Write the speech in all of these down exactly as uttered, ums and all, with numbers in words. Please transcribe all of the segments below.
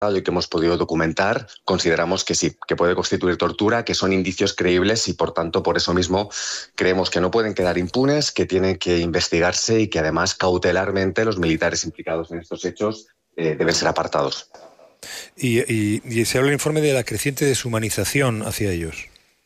y que hemos podido documentar, consideramos que sí, que puede constituir tortura, que son indicios creíbles y, por tanto, por eso mismo creemos que no pueden quedar impunes, que tienen que investigarse y que, además, cautelarmente los militares implicados en estos hechos eh, deben ser apartados. Y, y, y se habla en el informe de la creciente deshumanización hacia ellos.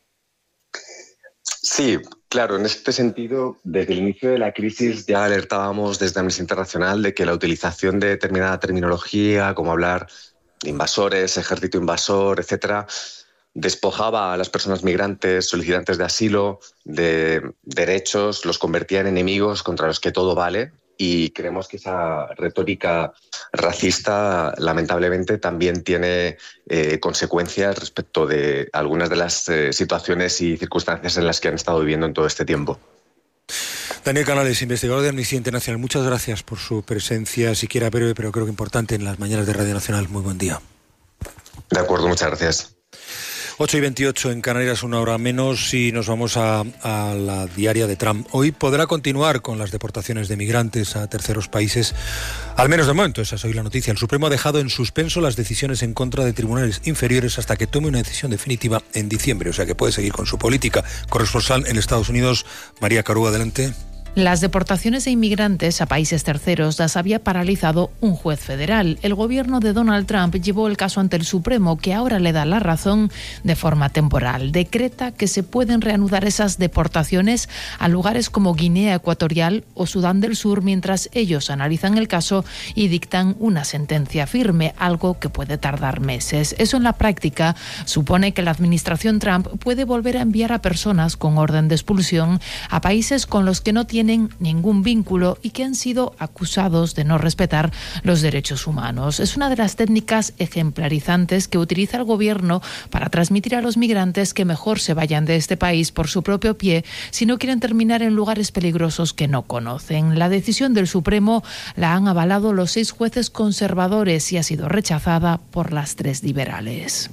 Sí, claro, en este sentido, desde el inicio de la crisis ya alertábamos desde Amnistía Internacional de que la utilización de determinada terminología, como hablar de invasores, ejército invasor, etcétera, despojaba a las personas migrantes, solicitantes de asilo, de derechos, los convertía en enemigos contra los que todo vale. Y creemos que esa retórica racista, lamentablemente, también tiene eh, consecuencias respecto de algunas de las eh, situaciones y circunstancias en las que han estado viviendo en todo este tiempo. Daniel Canales, investigador de Amnistía Internacional, muchas gracias por su presencia, siquiera breve, pero creo que importante, en las mañanas de Radio Nacional. Muy buen día. De acuerdo, muchas gracias. ocho y veintiocho en Canarias, una hora menos, y nos vamos a, a la diaria de Trump. Hoy podrá continuar con las deportaciones de migrantes a terceros países, al menos de momento, esa es hoy la noticia. El Supremo ha dejado en suspenso las decisiones en contra de tribunales inferiores hasta que tome una decisión definitiva en diciembre, o sea que puede seguir con su política. Corresponsal en Estados Unidos, María Carú, adelante. Las deportaciones de inmigrantes a países terceros las había paralizado un juez federal. El gobierno de Donald Trump llevó el caso ante el Supremo, que ahora le da la razón de forma temporal. Decreta que se pueden reanudar esas deportaciones a lugares como Guinea Ecuatorial o Sudán del Sur mientras ellos analizan el caso y dictan una sentencia firme, algo que puede tardar meses. Eso en la práctica supone que la administración Trump puede volver a enviar a personas con orden de expulsión a países con los que no tienen ningún vínculo y que han sido acusados de no respetar los derechos humanos. Es una de las técnicas ejemplarizantes que utiliza el gobierno para transmitir a los migrantes que mejor se vayan de este país por su propio pie si no quieren terminar en lugares peligrosos que no conocen. La decisión del Supremo la han avalado los seis jueces conservadores y ha sido rechazada por las tres liberales.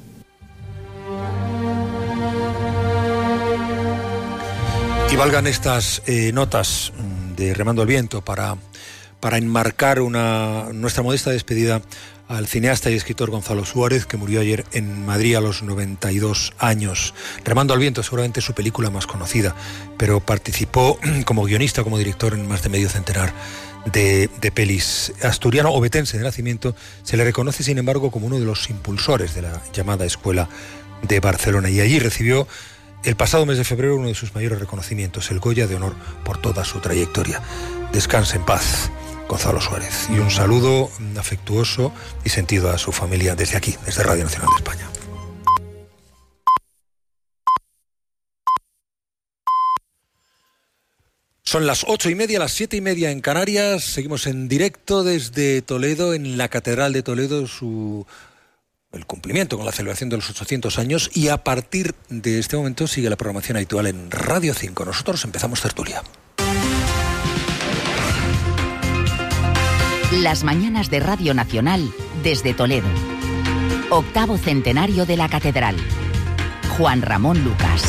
Y valgan estas eh, notas de Remando al Viento para, para enmarcar una, nuestra modesta despedida al cineasta y escritor Gonzalo Suárez, que murió ayer en Madrid a los noventa y dos años. Remando al Viento, seguramente su película más conocida, pero participó como guionista, como director en más de medio centenar de, de pelis. Asturiano obetense de nacimiento, se le reconoce, sin embargo, como uno de los impulsores de la llamada Escuela de Barcelona, y allí recibió el pasado mes de febrero uno de sus mayores reconocimientos, el Goya de Honor por toda su trayectoria. Descanse en paz, Gonzalo Suárez. Y un saludo afectuoso y sentido a su familia desde aquí, desde Radio Nacional de España. Son las ocho y media, las siete y media en Canarias. Seguimos en directo desde Toledo, en la Catedral de Toledo, su... el cumplimiento con la celebración de los ochocientos años, y a partir de este momento sigue la programación habitual en Radio cinco. Nosotros empezamos tertulia. Las mañanas de Radio Nacional desde Toledo. Octavo centenario de la Catedral. Juan Ramón Lucas.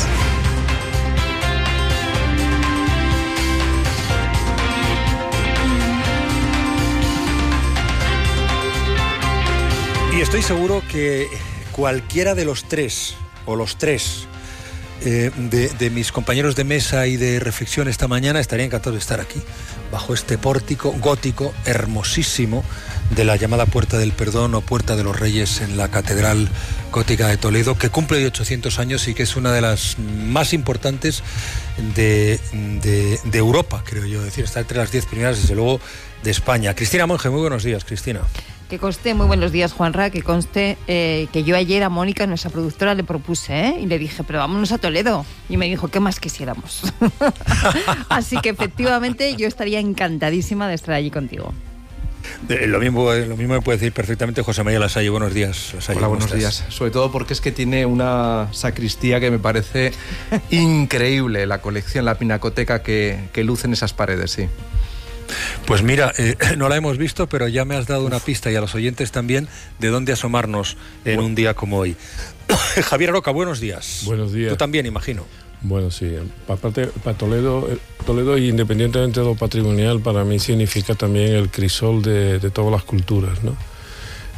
Y estoy seguro que cualquiera de los tres, o los tres, eh, de, de mis compañeros de mesa y de reflexión esta mañana estaría encantado de estar aquí, bajo este pórtico gótico hermosísimo de la llamada Puerta del Perdón o Puerta de los Reyes en la Catedral Gótica de Toledo, que cumple hoy ochocientos años y que es una de las más importantes de, de, de Europa, creo yo, es decir, está entre las diez primeras, desde luego, de España. Cristina Monge, muy buenos días, Cristina. Que conste, muy buenos días, Juanra, que conste eh, que yo ayer a Mónica, nuestra productora, le propuse, ¿eh? Y le dije, pero vámonos a Toledo. Y me dijo, ¿qué más quisiéramos? Así que efectivamente yo estaría encantadísima de estar allí contigo. Eh, lo mismo lo mismo me puede decir perfectamente José María Lasalle. Buenos días, Lasalle. Hola, buenos días. Sobre todo porque es que tiene una sacristía que me parece increíble, la colección, la pinacoteca que, que luce en esas paredes, sí. Pues mira, eh, no la hemos visto, pero ya me has dado una pista, y a los oyentes también, de dónde asomarnos en bueno. un día como hoy. Javier Aroca, buenos días. Buenos días. Tú también, imagino. Bueno, sí. Para, para Toledo, Toledo, independientemente de lo patrimonial, para mí significa también el crisol de, de todas las culturas, ¿no?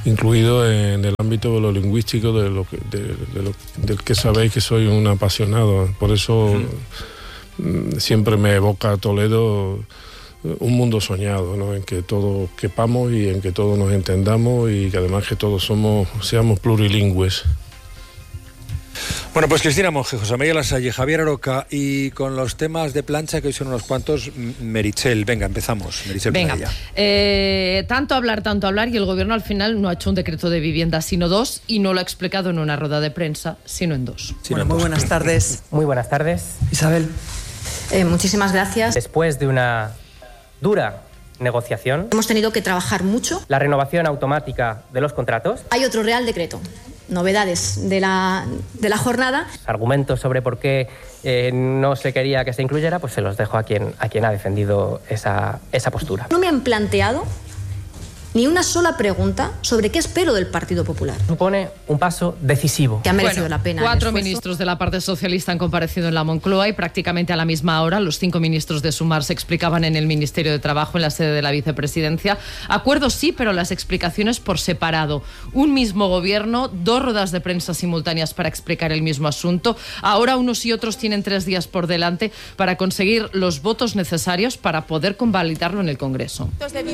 incluido en el ámbito de lo lingüístico, de lo que, de, de lo, del que sabéis que soy un apasionado. Por eso uh-huh. siempre me evoca a Toledo un mundo soñado, ¿no? En que todos quepamos y en que todos nos entendamos y que además que todos somos seamos plurilingües. Bueno, pues Cristina Monge, José María Lasalle, Javier Aroca, y con los temas de plancha, que hoy son unos cuantos, Meritxell. Venga, empezamos. Meritxell, venga, eh, tanto hablar, tanto hablar, y el gobierno al final no ha hecho un decreto de vivienda, sino dos, y no lo ha explicado en una rueda de prensa, sino en dos. Bueno, muy buenas tardes. Muy buenas tardes. Isabel. Eh, muchísimas gracias. Después de una dura negociación, hemos tenido que trabajar mucho. La renovación automática de los contratos. Hay otro Real Decreto. Novedades de la, de la jornada. Argumentos sobre por qué eh, no se quería que se incluyera, pues se los dejo a quien, a quien ha defendido esa, esa postura. No me han planteado ni una sola pregunta sobre qué espero del Partido Popular. Supone un paso decisivo. Que ha merecido bueno, la pena. Cuatro ministros de la parte socialista han comparecido en la Moncloa y prácticamente a la misma hora los cinco ministros de Sumar se explicaban en el Ministerio de Trabajo, en la sede de la vicepresidencia. Acuerdos sí, pero las explicaciones por separado. Un mismo gobierno, dos ruedas de prensa simultáneas para explicar el mismo asunto. Ahora unos y otros tienen tres días por delante para conseguir los votos necesarios para poder convalidarlo en el Congreso.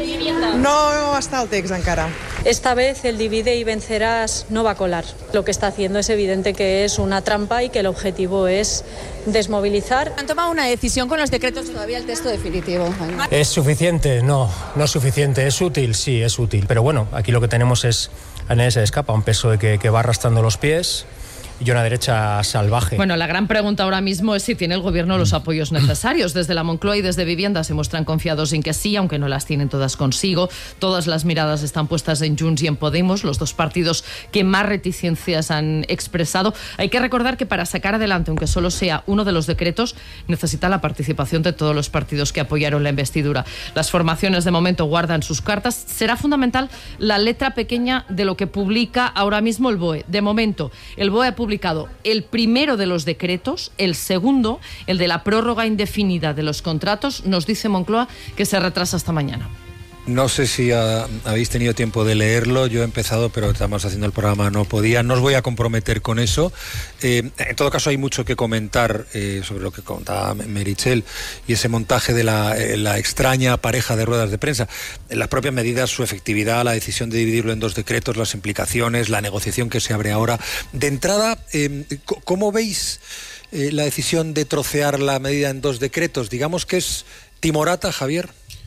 No hasta el text encara. Esta vez el divide y vencerás no va a colar. Lo que está haciendo es evidente que es una trampa y que el objetivo es desmovilizar. ¿Han tomado una decisión con los decretos todavía el texto definitivo? ¿Es suficiente? No, no es suficiente. ¿Es útil? Sí, es útil. Pero bueno, aquí lo que tenemos es, a nadie se le escapa, un peso de que, que va arrastrando los pies y una derecha salvaje. Bueno, la gran pregunta ahora mismo es si tiene el gobierno los apoyos necesarios. Desde la Moncloa y desde Vivienda se muestran confiados en que sí, aunque no las tienen todas consigo. Todas las miradas están puestas en Junts y en Podemos, los dos partidos que más reticencias han expresado. Hay que recordar que para sacar adelante, aunque solo sea uno de los decretos, necesita la participación de todos los partidos que apoyaron la investidura. Las formaciones de momento guardan sus cartas. Será fundamental la letra pequeña de lo que publica ahora mismo el B O E. De momento, el B O E ha publicado el primero de los decretos, el segundo, el de la prórroga indefinida de los contratos, nos dice Moncloa que se retrasa hasta mañana. No sé si ha, habéis tenido tiempo de leerlo, yo he empezado, pero estamos haciendo el programa, no podía, no os voy a comprometer con eso. Eh, en todo caso hay mucho que comentar eh, sobre lo que contaba Meritxell y ese montaje de la, eh, la extraña pareja de ruedas de prensa. Las propias medidas, su efectividad, la decisión de dividirlo en dos decretos, las implicaciones, la negociación que se abre ahora. De entrada, eh, ¿cómo veis eh, la decisión de trocear la medida en dos decretos? Digamos que es timorata, Javier.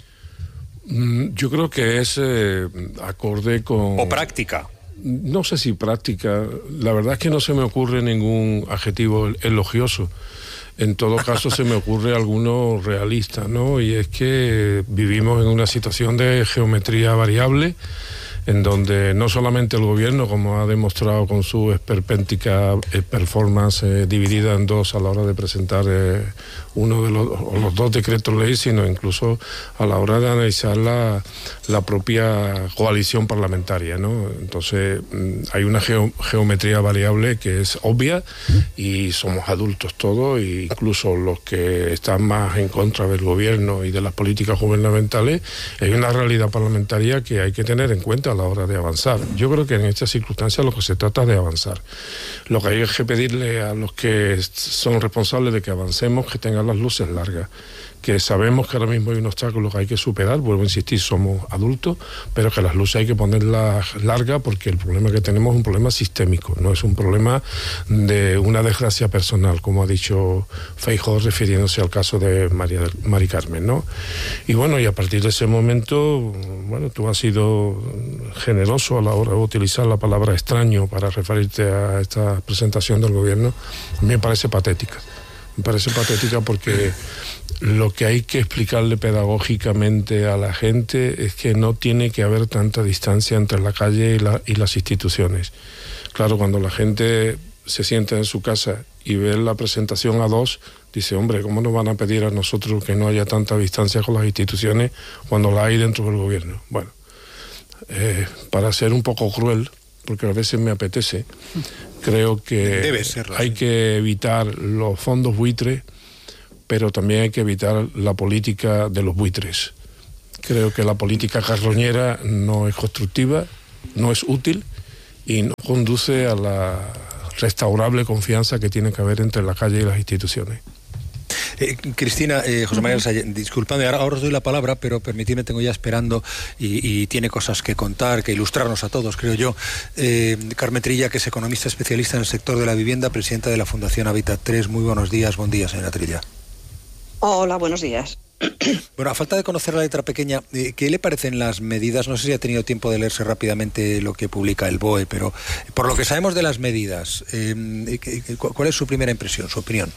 Yo creo que es eh, acorde con... ¿O práctica? No sé si práctica. La verdad es que no se me ocurre ningún adjetivo elogioso. En todo caso se me ocurre alguno realista, ¿no? Y es que vivimos en una situación de geometría variable, en donde no solamente el gobierno, como ha demostrado con su esperpéntica performance eh, dividida en dos a la hora de presentar eh, uno de los, o los dos decretos ley, sino incluso a la hora de analizar la, la propia coalición parlamentaria, ¿no? Entonces hay una geo, geometría variable que es obvia y somos adultos todos, e incluso los que están más en contra del gobierno y de las políticas gubernamentales. Hay una realidad parlamentaria que hay que tener en cuenta a la hora de avanzar. Yo creo que en estas circunstancias lo que se trata es de avanzar. Lo que hay es que pedirle a los que son responsables de que avancemos que tengan las luces largas, que sabemos que ahora mismo hay un obstáculo que hay que superar, vuelvo a insistir, somos adultos, pero que las luces hay que ponerlas largas porque el problema que tenemos es un problema sistémico, no es un problema de una desgracia personal, como ha dicho Feijóo refiriéndose al caso de María, Mari Carmen, ¿no? Y bueno, y a partir de ese momento, bueno, tú has sido generoso a la hora de utilizar la palabra extraño para referirte a esta presentación del gobierno. A mí me parece patética. Me parece patética porque lo que hay que explicarle pedagógicamente a la gente es que no tiene que haber tanta distancia entre la calle y, la, y las instituciones. Claro, cuando la gente se sienta en su casa y ve la presentación a dos, dice, hombre, ¿cómo nos van a pedir a nosotros que no haya tanta distancia con las instituciones cuando la hay dentro del gobierno? Bueno, eh, para ser un poco cruel, porque a veces me apetece, creo que Debe serlo, hay sí. que evitar los fondos buitres, pero también hay que evitar la política de los buitres. Creo que la política carroñera no es constructiva no es útil y no conduce a la restaurable confianza que tiene que haber entre la calle y las instituciones. Eh, Cristina, eh, José María Salle, disculpadme, ahora, ahora os doy la palabra, pero permitidme, tengo ya esperando y, y tiene cosas que contar, que ilustrarnos a todos, creo yo. Eh, Carmen Trilla, que es economista especialista en el sector de la vivienda, presidenta de la Fundación Hábitat tres. Muy buenos días, buen día, señora Trilla. Hola, buenos días. Bueno, a falta de conocer la letra pequeña, ¿qué le parecen las medidas? No sé si ha tenido tiempo de leerse rápidamente lo que publica el B O E, pero por lo que sabemos de las medidas, eh, ¿cuál es su primera impresión, su opinión?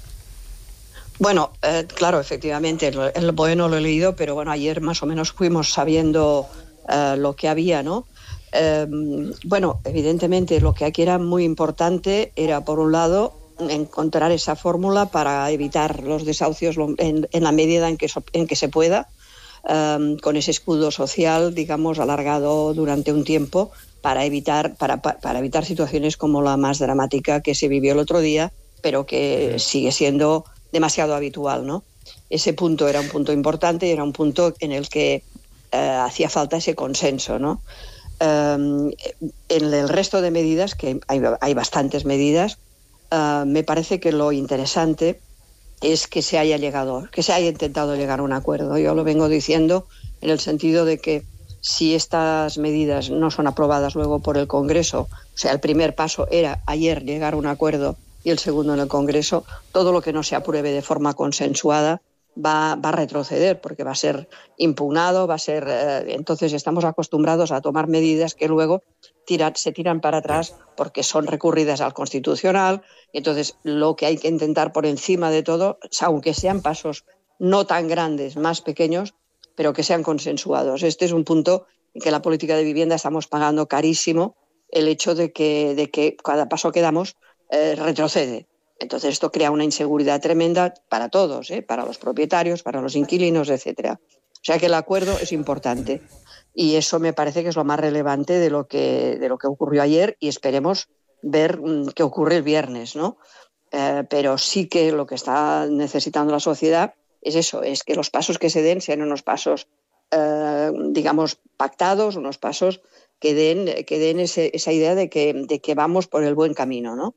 Bueno, eh, claro, efectivamente, el, el B O E no lo he leído, pero bueno, ayer más o menos fuimos sabiendo eh, lo que había, ¿no? Eh, bueno, evidentemente lo que aquí era muy importante era, por un lado, encontrar esa fórmula para evitar los desahucios en, en la medida en que, en que se pueda, um, con ese escudo social, digamos, alargado durante un tiempo para evitar, para, para evitar situaciones como la más dramática que se vivió el otro día, pero que sigue siendo demasiado habitual, ¿no? Ese punto era un punto importante y era un punto en el que uh, hacía falta ese consenso, ¿no? Um, en el resto de medidas, que hay, hay bastantes medidas, Uh, me parece que lo interesante es que se haya llegado, que se haya intentado llegar a un acuerdo. Yo lo vengo diciendo en el sentido de que si estas medidas no son aprobadas luego por el Congreso, o sea, el primer paso era ayer llegar a un acuerdo y el segundo en el Congreso, todo lo que no se apruebe de forma consensuada va, va a retroceder, porque va a ser impugnado, va a ser... Eh, entonces estamos acostumbrados a tomar medidas que luego tiran, se tiran para atrás porque son recurridas al Constitucional. Y entonces lo que hay que intentar por encima de todo, aunque sean pasos no tan grandes, más pequeños, pero que sean consensuados. Este es un punto en que la política de vivienda estamos pagando carísimo, el hecho de que, de que cada paso que damos eh, retrocede. Entonces esto crea una inseguridad tremenda para todos, ¿eh? Para los propietarios, para los inquilinos, etcétera. O sea que el acuerdo es importante y eso me parece que es lo más relevante de lo que, de lo que ocurrió ayer y esperemos ver um, qué ocurre el viernes, ¿no? Eh, pero sí que lo que está necesitando la sociedad es eso, es que los pasos que se den sean unos pasos, eh, digamos, pactados, unos pasos que den, que den ese, esa idea de que, de que vamos por el buen camino, ¿no?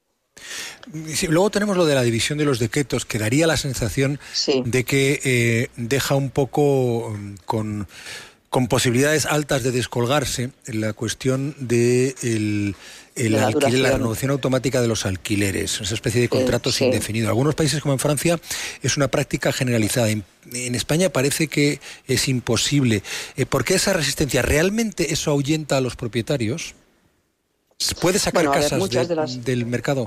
Sí, luego tenemos lo de la división de los decretos, que daría la sensación sí. de que eh, deja un poco con, con posibilidades altas de descolgarse la cuestión de el, el de la, alquiler, la renovación automática de los alquileres, esa especie de contratos eh, sí. indefinidos. En algunos países, como en Francia, es una práctica generalizada. En, en España parece que es imposible. Eh, ¿Por qué esa resistencia? ¿Realmente eso ahuyenta a los propietarios? ¿Puede sacar bueno, casas ver, de, de las... del mercado?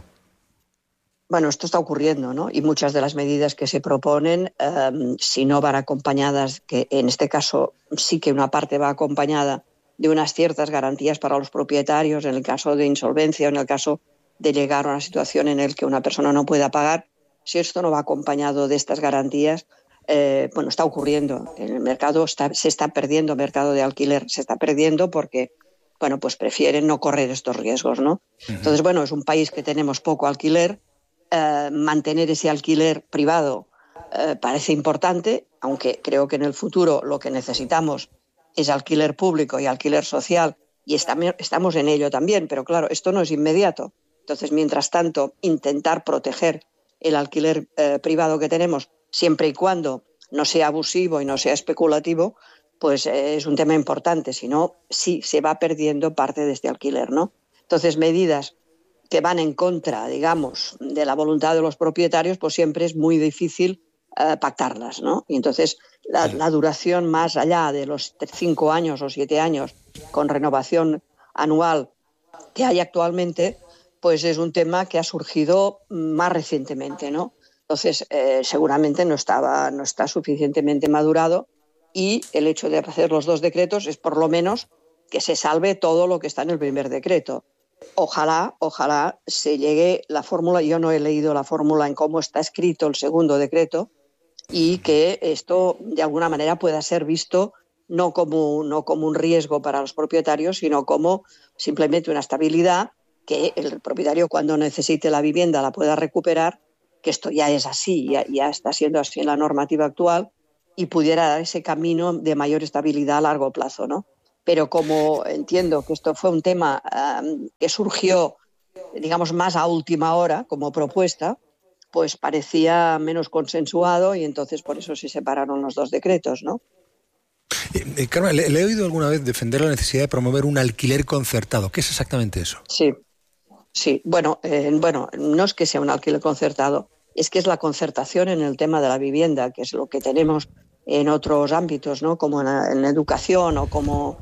Bueno, esto está ocurriendo, ¿no? Y muchas de las medidas que se proponen, um, si no van acompañadas, que en este caso sí que una parte va acompañada de unas ciertas garantías para los propietarios, en el caso de insolvencia o en el caso de llegar a una situación en la que una persona no pueda pagar, si esto no va acompañado de estas garantías, eh, bueno, está ocurriendo. En el mercado está, se está perdiendo, el mercado de alquiler se está perdiendo porque, bueno, pues prefieren no correr estos riesgos, ¿no? Uh-huh. Entonces, bueno, es un país que tenemos poco alquiler. Eh, mantener ese alquiler privado eh, parece importante, aunque creo que en el futuro lo que necesitamos es alquiler público y alquiler social, y está, estamos en ello también, pero claro, esto no es inmediato. Entonces, mientras tanto, intentar proteger el alquiler eh, privado que tenemos, siempre y cuando no sea abusivo y no sea especulativo, pues eh, es un tema importante. Si no, sí se va perdiendo parte de este alquiler, ¿no? Entonces, medidas que van en contra, digamos, de la voluntad de los propietarios, pues siempre es muy difícil eh, pactarlas, ¿no? Y entonces la, la duración más allá de los cinco años o siete años con renovación anual que hay actualmente, pues es un tema que ha surgido más recientemente, ¿no? Entonces eh, seguramente no estaba, no está suficientemente madurado y el hecho de hacer los dos decretos es por lo menos que se salve todo lo que está en el primer decreto. Ojalá, ojalá se llegue la fórmula, yo no he leído la fórmula en cómo está escrito el segundo decreto y que esto de alguna manera pueda ser visto no como, no como un riesgo para los propietarios, sino como simplemente una estabilidad, que el propietario cuando necesite la vivienda la pueda recuperar, que esto ya es así, ya, ya está siendo así en la normativa actual y pudiera dar ese camino de mayor estabilidad a largo plazo, ¿no? pero como entiendo que esto fue un tema um, que surgió, digamos, más a última hora como propuesta, pues parecía menos consensuado y entonces por eso se separaron los dos decretos, ¿no? Eh, eh, Carmen, le, le he oído alguna vez defender la necesidad de promover un alquiler concertado. ¿Qué es exactamente eso? Sí, sí. Bueno, eh, bueno, no es que sea un alquiler concertado, es que es la concertación en el tema de la vivienda, que es lo que tenemos en otros ámbitos, ¿no? Como en, la, en educación o como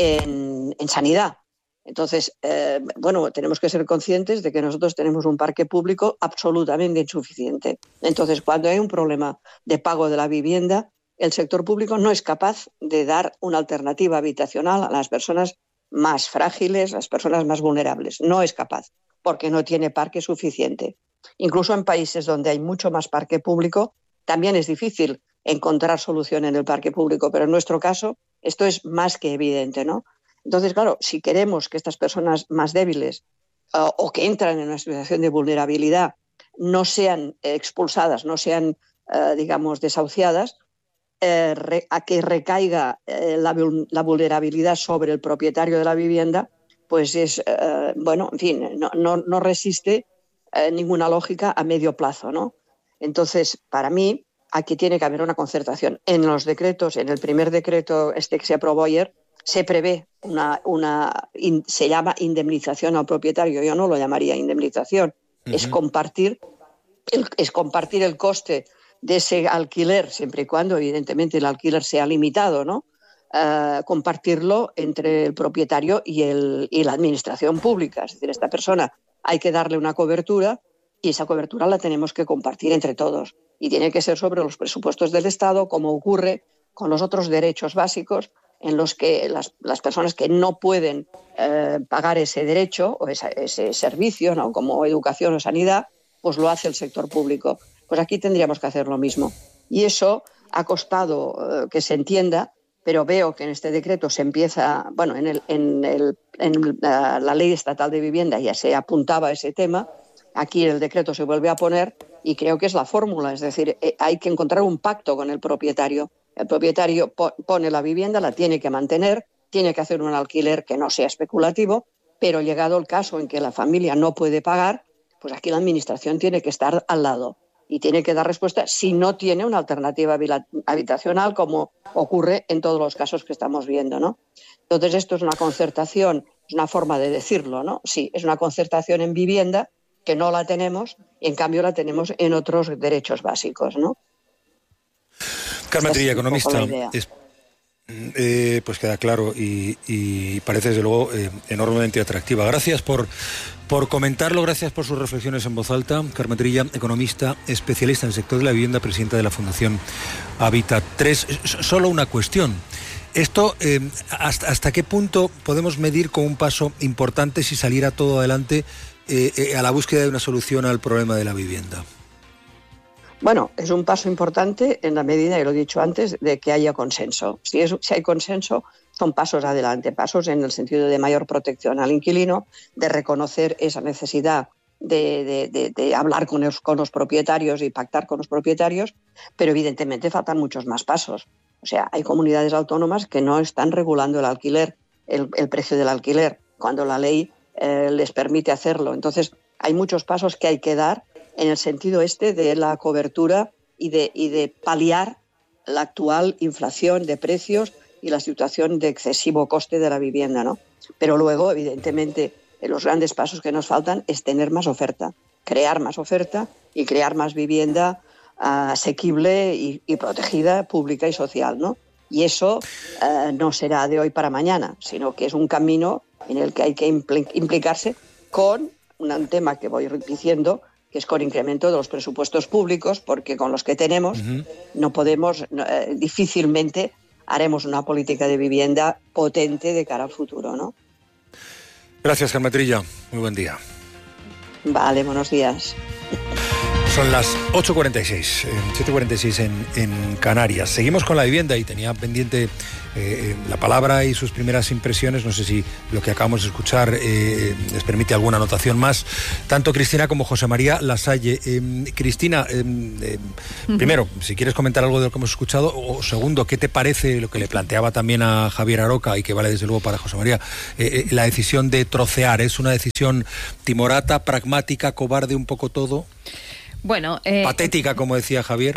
en, en sanidad. Entonces, eh, bueno, tenemos que ser conscientes de que nosotros tenemos un parque público absolutamente insuficiente. Entonces, cuando hay un problema de pago de la vivienda, el sector público no es capaz de dar una alternativa habitacional a las personas más frágiles, las personas más vulnerables. No es capaz, porque no tiene parque suficiente. Incluso en países donde hay mucho más parque público, también es difícil encontrar solución en el parque público, pero en nuestro caso esto es más que evidente, ¿no? Entonces, claro, si queremos que estas personas más débiles uh, o que entran en una situación de vulnerabilidad no sean eh, expulsadas, no sean, uh, digamos, desahuciadas, eh, re, a que recaiga eh, la, la vulnerabilidad sobre el propietario de la vivienda, pues es, uh, bueno, en fin, no, no, no resiste uh, ninguna lógica a medio plazo, ¿no? Entonces, para mí, aquí tiene que haber una concertación. En los decretos, en el primer decreto este que se aprobó ayer, se prevé una, una in, se llama indemnización al propietario. Yo no lo llamaría indemnización. Uh-huh. Es compartir el, es compartir el coste de ese alquiler, siempre y cuando, evidentemente, el alquiler sea limitado, ¿no? Uh, compartirlo entre el propietario y, el, y la administración pública. Es decir, a esta persona hay que darle una cobertura y esa cobertura la tenemos que compartir entre todos. Y tiene que ser sobre los presupuestos del Estado, como ocurre con los otros derechos básicos, en los que las, las personas que no pueden eh, pagar ese derecho o esa, ese servicio, ¿no? Como educación o sanidad, pues lo hace el sector público. Pues aquí tendríamos que hacer lo mismo. Y eso ha costado eh, que se entienda, pero veo que en este decreto se empieza, bueno, en, el, en, el, en la, la ley estatal de vivienda ya se apuntaba ese tema, aquí el decreto se vuelve a poner y creo que es la fórmula, es decir, eh, hay que encontrar un pacto con el propietario. El propietario pone la vivienda, la tiene que mantener, tiene que hacer un alquiler que no sea especulativo, pero llegado el caso en que la familia no puede pagar, pues aquí la administración tiene que estar al lado y tiene que dar respuesta si no tiene una alternativa habitacional, como ocurre en todos los casos que estamos viendo, ¿no? Entonces esto es una concertación, es una forma de decirlo, ¿no? Sí, es una concertación en vivienda que no la tenemos y en cambio la tenemos en otros derechos básicos, ¿no? Carmen Trilla, economista, es, eh, pues queda claro y, y parece desde luego eh, enormemente atractiva. Gracias por, por comentarlo, gracias por sus reflexiones en voz alta. Carmen Trilla, economista, especialista en el sector de la vivienda, presidenta de la Fundación Habitat tres. Solo una cuestión. Esto, eh, hasta, ¿hasta qué punto podemos medir como un paso importante si saliera todo adelante eh, eh, a la búsqueda de una solución al problema de la vivienda? Bueno, es un paso importante en la medida, y lo he dicho antes, de que haya consenso. Si, es, si hay consenso, son pasos adelante, pasos en el sentido de mayor protección al inquilino, de reconocer esa necesidad de, de, de, de hablar con los, con los propietarios y pactar con los propietarios, pero evidentemente faltan muchos más pasos. O sea, hay comunidades autónomas que no están regulando el alquiler, el, el precio del alquiler, cuando la ley eh, les permite hacerlo. Entonces, hay muchos pasos que hay que dar en el sentido este de la cobertura y de, y de paliar la actual inflación de precios y la situación de excesivo coste de la vivienda, ¿no? Pero luego, evidentemente, los grandes pasos que nos faltan es tener más oferta, crear más oferta y crear más vivienda uh, asequible y, y protegida, pública y social, ¿no? Y eso uh, no será de hoy para mañana, sino que es un camino en el que hay que impl- implicarse con un tema que voy diciendo, que es con incremento de los presupuestos públicos, porque con los que tenemos uh-huh. no podemos, no, eh, difícilmente haremos una política de vivienda potente de cara al futuro, ¿no? Gracias, Carmen Trilla. Muy buen día. Vale, buenos días. Son las ocho cuarenta y seis, siete cuarenta y seis en, en Canarias. Seguimos con la vivienda y tenía pendiente eh, la palabra y sus primeras impresiones. No sé si lo que acabamos de escuchar eh, les permite alguna anotación más. Tanto Cristina como José María Lasalle. Eh, Cristina, eh, eh, uh-huh. primero, si quieres comentar algo de lo que hemos escuchado, o segundo, ¿qué te parece lo que le planteaba también a Javier Aroca y que vale desde luego para José María? Eh, eh, la decisión de trocear, ¿es una decisión timorata, pragmática, cobarde, un poco todo? Bueno, eh, patética, como decía Javier.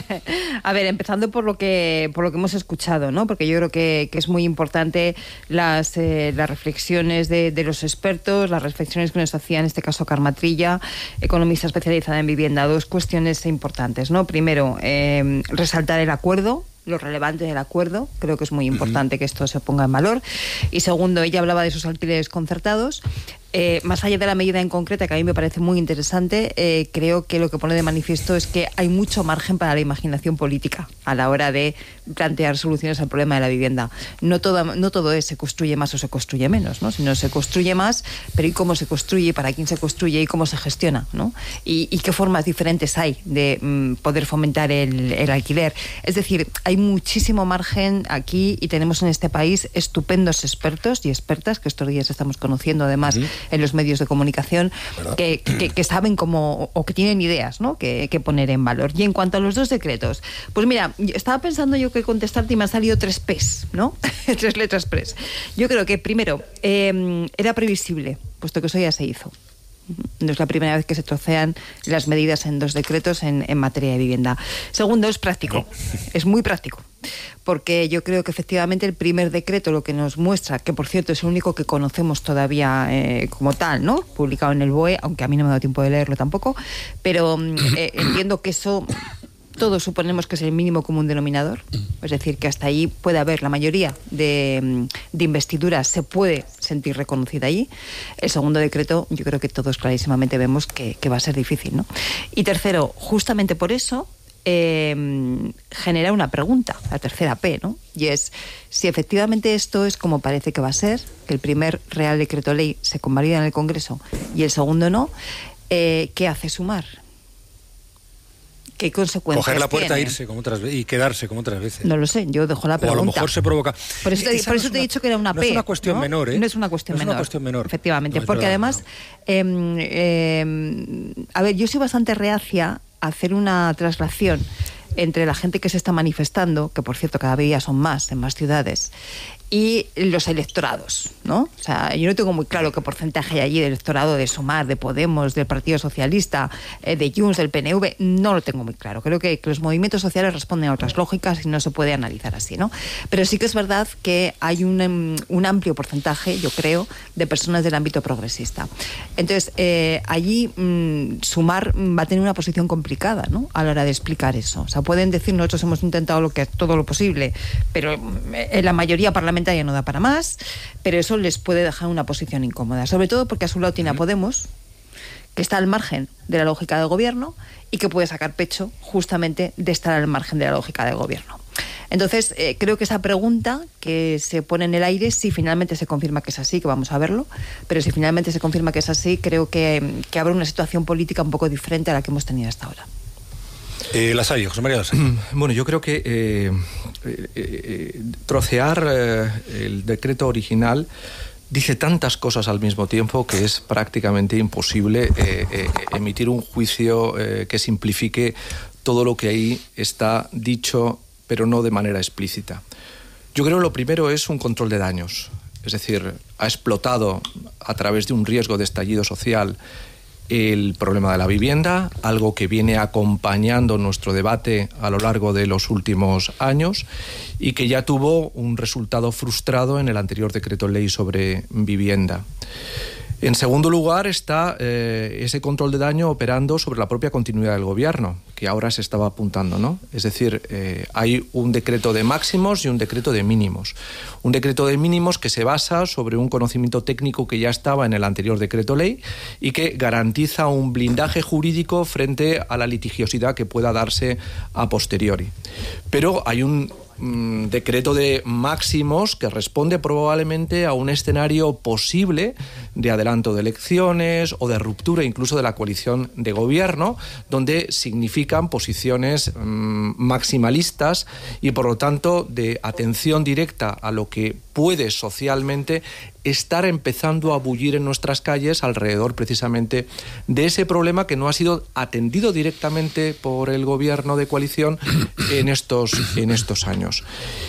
A ver, empezando por lo que por lo que hemos escuchado, ¿no? Porque yo creo que, que es muy importante las eh, las reflexiones de, de los expertos, las reflexiones que nos hacía en este caso Carme Trilla, economista especializada en vivienda. Dos cuestiones importantes, ¿no? Primero, eh, resaltar el acuerdo, lo relevante del acuerdo, creo que es muy importante uh-huh. que esto se ponga en valor. Y segundo, ella hablaba de esos alquileres concertados. Eh, más allá de la medida en concreta, que a mí me parece muy interesante, eh, creo que lo que pone de manifiesto es que hay mucho margen para la imaginación política a la hora de plantear soluciones al problema de la vivienda. No todo, no todo es se construye más o se construye menos, ¿no? Sino se construye más, pero ¿y cómo se construye? ¿Para quién se construye? ¿Y cómo se gestiona? ¿No? ¿Y, y qué formas diferentes hay de mm, poder fomentar el, el alquiler? Es decir, hay muchísimo margen aquí y tenemos en este país estupendos expertos y expertas, que estos días estamos conociendo además uh-huh. en los medios de comunicación, que, que, que saben cómo, o que tienen ideas, ¿no? que, que poner en valor. Y en cuanto a los dos decretos, pues mira, estaba pensando yo que contestarte y me han salido tres P's, ¿no? Tres letras P's. Yo creo que primero, eh, era previsible, puesto que eso ya se hizo. No es la primera vez que se trocean las medidas en dos decretos en, en materia de vivienda. Segundo, es práctico, es muy práctico, porque yo creo que efectivamente el primer decreto lo que nos muestra, que por cierto es el único que conocemos todavía eh, como tal, ¿no? Publicado en el B O E, aunque a mí no me ha dado tiempo de leerlo tampoco, pero eh, entiendo que eso todos suponemos que es el mínimo común denominador, es decir, que hasta ahí puede haber la mayoría de, de investiduras, se puede sentir reconocida allí. El segundo decreto, yo creo que todos clarísimamente vemos que, que va a ser difícil, ¿no? Y tercero, justamente por eso, eh, genera una pregunta, la tercera P, ¿no? Y es, si efectivamente esto es como parece que va a ser, que el primer Real Decreto Ley se convalida en el Congreso y el segundo no, eh, ¿qué hace Sumar? ¿Qué consecuencias Coger la puerta tiene? e irse como otras veces y quedarse como otras veces. No lo sé, yo dejo la pregunta. O a lo mejor se provoca. Por eso te, por eso te he dicho que era una no P. No es una cuestión ¿no? menor, ¿eh? No es una cuestión no menor. Es una cuestión menor. Efectivamente, no, porque verdad, además, no. eh, eh, a ver, yo soy bastante reacia a hacer una traslación entre la gente que se está manifestando, que por cierto cada día son más en más ciudades, y los electorados, ¿no? O sea, yo no tengo muy claro qué porcentaje hay allí de electorado de Sumar, de Podemos, del Partido Socialista, eh, de Junts, del P N V, no lo tengo muy claro. Creo que, que los movimientos sociales responden a otras lógicas y no se puede analizar así, ¿no? Pero sí que es verdad que hay un, un amplio porcentaje, yo creo, de personas del ámbito progresista. Entonces, eh, allí mmm, Sumar va a tener una posición complicada, ¿no? A la hora de explicar eso. O sea, pueden decir, nosotros hemos intentado lo que, todo lo posible, pero en la mayoría parlamentaria no da para más, pero eso les puede dejar una posición incómoda, sobre todo porque a su lado tiene a Podemos, que está al margen de la lógica del gobierno y que puede sacar pecho justamente de estar al margen de la lógica del gobierno. Entonces, eh, creo que esa pregunta que se pone en el aire, si finalmente se confirma que es así, que vamos a verlo, pero si finalmente se confirma que es así, creo que, que habrá una situación política un poco diferente a la que hemos tenido hasta ahora. Eh, Lasalle, José María Lasalle. Bueno, yo creo que eh, eh, eh, trocear eh, el decreto original dice tantas cosas al mismo tiempo que es prácticamente imposible eh, eh, emitir un juicio eh, que simplifique todo lo que ahí está dicho, pero no de manera explícita. Yo creo que lo primero es un control de daños, es decir, ha explotado a través de un riesgo de estallido social el problema de la vivienda, algo que viene acompañando nuestro debate a lo largo de los últimos años y que ya tuvo un resultado frustrado en el anterior decreto ley sobre vivienda. En segundo lugar está eh, ese control de daño operando sobre la propia continuidad del gobierno, que ahora se estaba apuntando, ¿no? Es decir, eh, hay un decreto de máximos y un decreto de mínimos. Un decreto de mínimos que se basa sobre un conocimiento técnico que ya estaba en el anterior decreto ley y que garantiza un blindaje jurídico frente a la litigiosidad que pueda darse a posteriori. Pero hay un decreto de máximos que responde probablemente a un escenario posible de adelanto de elecciones o de ruptura incluso de la coalición de gobierno, donde significan posiciones mmm, maximalistas y por lo tanto de atención directa a lo que puede socialmente estar empezando a bullir en nuestras calles alrededor precisamente de ese problema que no ha sido atendido directamente por el gobierno de coalición en estos, en estos años.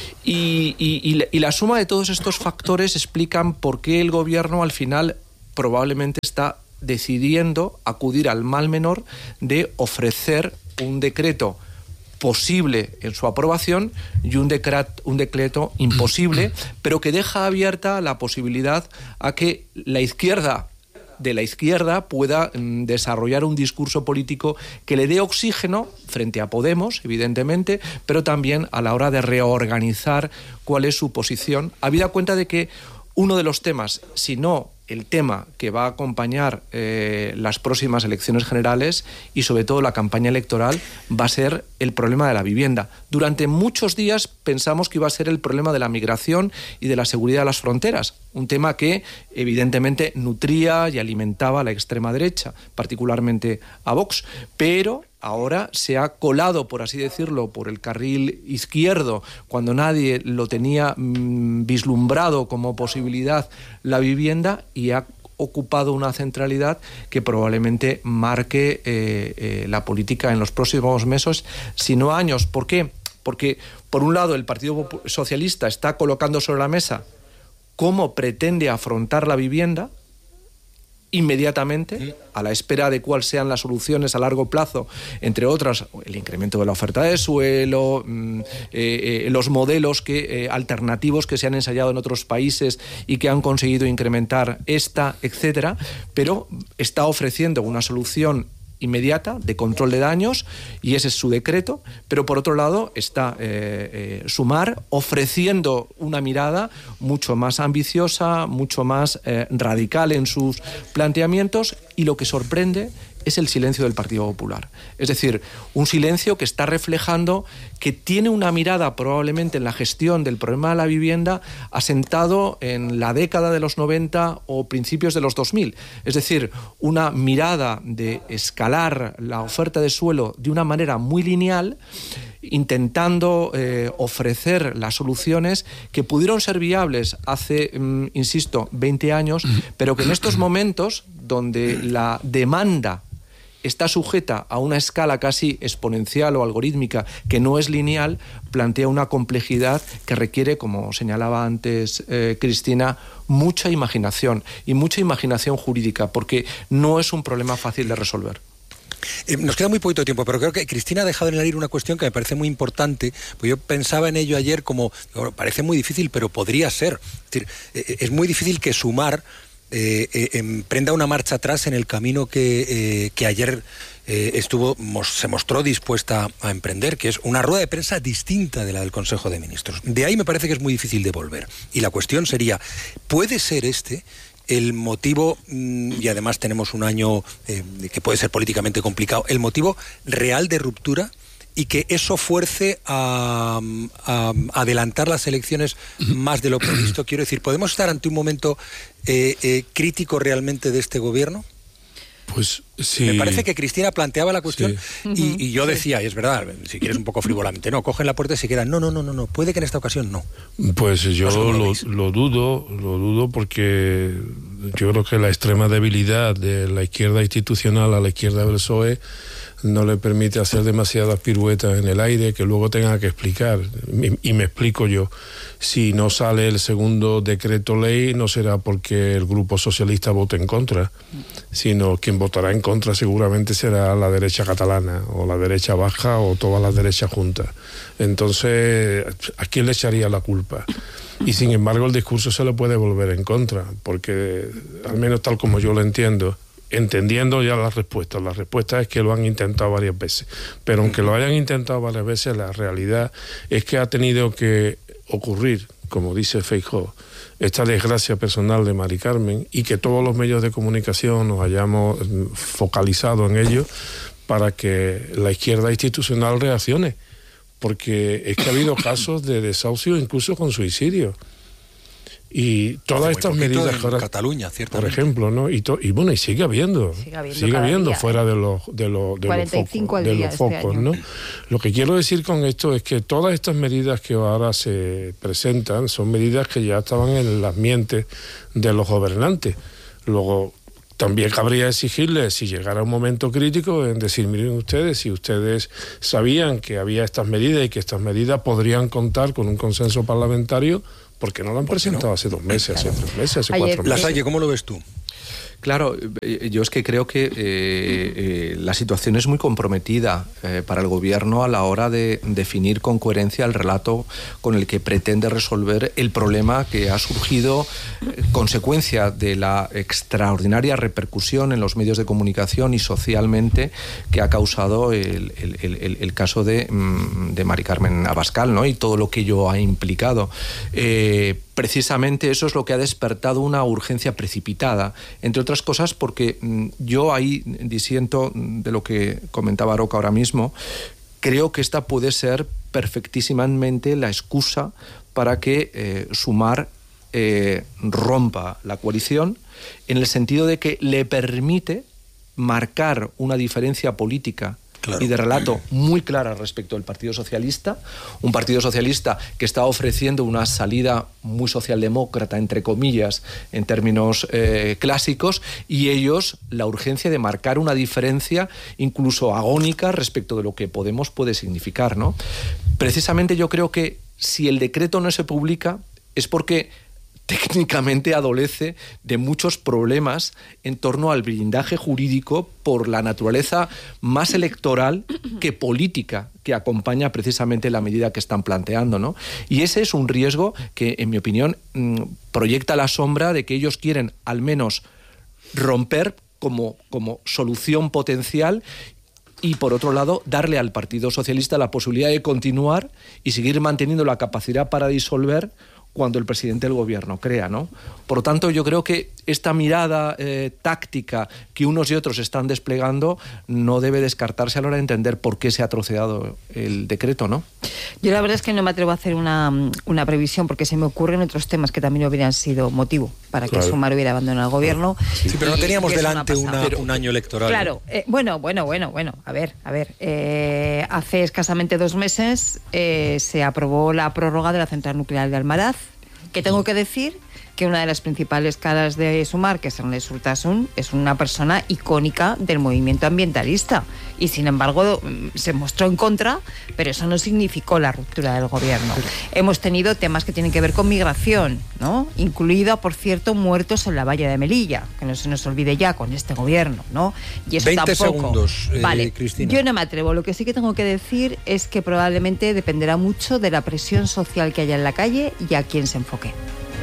Y, y, y, la, y la suma de todos estos factores explican por qué el gobierno al final probablemente está decidiendo acudir al mal menor de ofrecer un decreto posible en su aprobación y un decreto, un decreto imposible, pero que deja abierta la posibilidad a que la izquierda de la izquierda pueda mm, desarrollar un discurso político que le dé oxígeno frente a Podemos, evidentemente, pero también a la hora de reorganizar cuál es su posición, habida cuenta de que uno de los temas, si no el tema que va a acompañar eh, las próximas elecciones generales y sobre todo la campaña electoral va a ser el problema de la vivienda. Durante muchos días pensamos que iba a ser el problema de la migración y de la seguridad de las fronteras, un tema que evidentemente nutría y alimentaba a la extrema derecha, particularmente a Vox, pero ahora se ha colado, por así decirlo, por el carril izquierdo, cuando nadie lo tenía mmm, vislumbrado como posibilidad la vivienda, y ha ocupado una centralidad que probablemente marque eh, eh, la política en los próximos meses, si no años. ¿Por qué? Porque, por un lado, el Partido Socialista está colocando sobre la mesa cómo pretende afrontar la vivienda inmediatamente, a la espera de cuáles sean las soluciones a largo plazo, entre otras el incremento de la oferta de suelo, eh, eh, los modelos que, eh, alternativos que se han ensayado en otros países y que han conseguido incrementar esta, etcétera, pero está ofreciendo una solución inmediata de control de daños y ese es su decreto, pero por otro lado está eh, eh, Sumar ofreciendo una mirada mucho más ambiciosa, mucho más eh, radical en sus planteamientos, y lo que sorprende es el silencio del Partido Popular. Es decir, un silencio que está reflejando que tiene una mirada probablemente en la gestión del problema de la vivienda asentado en la década de los noventa o principios de los dos mil. Es decir, una mirada de escalar la oferta de suelo de una manera muy lineal, intentando eh, ofrecer las soluciones que pudieron ser viables hace, mm, insisto, veinte años, pero que en estos momentos, donde la demanda está sujeta a una escala casi exponencial o algorítmica que no es lineal, plantea una complejidad que requiere, como señalaba antes eh, Cristina, mucha imaginación y mucha imaginación jurídica, porque no es un problema fácil de resolver. Eh, nos queda muy poquito tiempo, pero creo que Cristina ha dejado en el aire una cuestión que me parece muy importante, pues yo pensaba en ello ayer como, bueno, parece muy difícil, pero podría ser. Es decir, eh, es muy difícil que Sumar Eh, eh, emprenda una marcha atrás en el camino que, eh, que ayer eh, estuvo mos, se mostró dispuesta a emprender, que es una rueda de prensa distinta de la del Consejo de Ministros. De ahí me parece que es muy difícil de volver. Y la cuestión sería, ¿puede ser este el motivo, y además tenemos un año eh, que puede ser políticamente complicado, el motivo real de ruptura, y que eso fuerce a, a, a adelantar las elecciones más de lo previsto? Quiero decir, ¿podemos estar ante un momento eh, eh, crítico realmente de este gobierno? Pues sí. Me parece que Cristina planteaba la cuestión, sí. y, y yo decía, y es verdad, si quieres un poco frívolamente, no, cogen la puerta y se quedan. No, no, no, no, no, puede que en esta ocasión no. Pues yo lo, lo, lo dudo, lo dudo porque yo creo que la extrema debilidad de la izquierda institucional a la izquierda del P S O E no le permite hacer demasiadas piruetas en el aire que luego tenga que explicar. Y, y me explico yo. Si no sale el segundo decreto ley, no será porque el Grupo Socialista vote en contra, sino quien votará en contra seguramente será la derecha catalana, o la derecha baja, o todas las derechas juntas. Entonces, ¿a quién le echaría la culpa? Y sin embargo el discurso se le puede volver en contra, porque al menos tal como yo lo entiendo, entendiendo ya la respuesta. La respuesta es que lo han intentado varias veces. Pero aunque lo hayan intentado varias veces, la realidad es que ha tenido que ocurrir, como dice Feijóo, esta desgracia personal de Mari Carmen, y que todos los medios de comunicación nos hayamos focalizado en ello para que la izquierda institucional reaccione. Porque es que ha habido casos de desahucio, incluso con suicidio. Y todas estas medidas en ahora, Cataluña, ciertamente, por ejemplo, ¿no? Y, to, y bueno, y sigue habiendo, sigue habiendo, sigue habiendo día, fuera ¿eh? de los de los de los focos, de los focos este ¿no? Lo que quiero decir con esto es que todas estas medidas que ahora se presentan son medidas que ya estaban en las mentes de los gobernantes. Luego también cabría exigirles, si llegara un momento crítico, en decir, miren ustedes, si ustedes sabían que había estas medidas y que estas medidas podrían contar con un consenso parlamentario, ¿por qué no lo han presentado no? hace dos meses, hace tres meses, hace Ayer, cuatro meses? Lasalle, ¿cómo lo ves tú? Claro, yo es que creo que eh, eh, la situación es muy comprometida eh, para el gobierno a la hora de definir con coherencia el relato con el que pretende resolver el problema que ha surgido eh, consecuencia de la extraordinaria repercusión en los medios de comunicación y socialmente que ha causado el, el, el, el caso de, de Mari Carmen Abascal, ¿no? Y todo lo que ello ha implicado. Eh, Precisamente eso es lo que ha despertado una urgencia precipitada, entre otras cosas porque yo ahí disiento de lo que comentaba Roca ahora mismo. Creo que esta puede ser perfectísimamente la excusa para que eh, Sumar eh, rompa la coalición, en el sentido de que le permite marcar una diferencia política Claro. y de relato muy clara respecto al Partido Socialista, un Partido Socialista que está ofreciendo una salida muy socialdemócrata, entre comillas, en términos eh, clásicos, y ellos la urgencia de marcar una diferencia incluso agónica respecto de lo que Podemos puede significar, ¿no? Precisamente yo creo que si el decreto no se publica es porque técnicamente adolece de muchos problemas en torno al blindaje jurídico por la naturaleza más electoral que política que acompaña precisamente la medida que están planteando, ¿no? Y ese es un riesgo que, en mi opinión, proyecta la sombra de que ellos quieren al menos romper como, como solución potencial, y por otro lado darle al Partido Socialista la posibilidad de continuar y seguir manteniendo la capacidad para disolver cuando el presidente del gobierno crea, ¿no? Por lo tanto, yo creo que esta mirada eh, táctica que unos y otros están desplegando no debe descartarse a la hora de entender por qué se ha troceado el decreto, ¿no? Yo la verdad es que no me atrevo a hacer una, una previsión, porque se me ocurren otros temas que también hubieran sido motivo para que claro. Sumar hubiera abandonado el gobierno. Sí, pero no teníamos delante una una, un año electoral. Claro, eh, bueno, bueno, bueno, bueno, a ver, a ver. Eh, hace escasamente dos meses eh, se aprobó la prórroga de la central nuclear de Almaraz, que tengo que decir que una de las principales caras de Sumar, que es Ernest Urtasun, es una persona icónica del movimiento ambientalista, y sin embargo se mostró en contra, pero eso no significó la ruptura del gobierno. Hemos tenido temas que tienen que ver con migración, ¿no? Incluida, por cierto, muertos en la valla de Melilla, que no se nos olvide ya con este gobierno, ¿no? Y eso veinte tampoco. segundos, eh, vale, Cristina. Yo no me atrevo. Lo que sí que tengo que decir es que probablemente dependerá mucho de la presión social que haya en la calle y a quién se enfoque.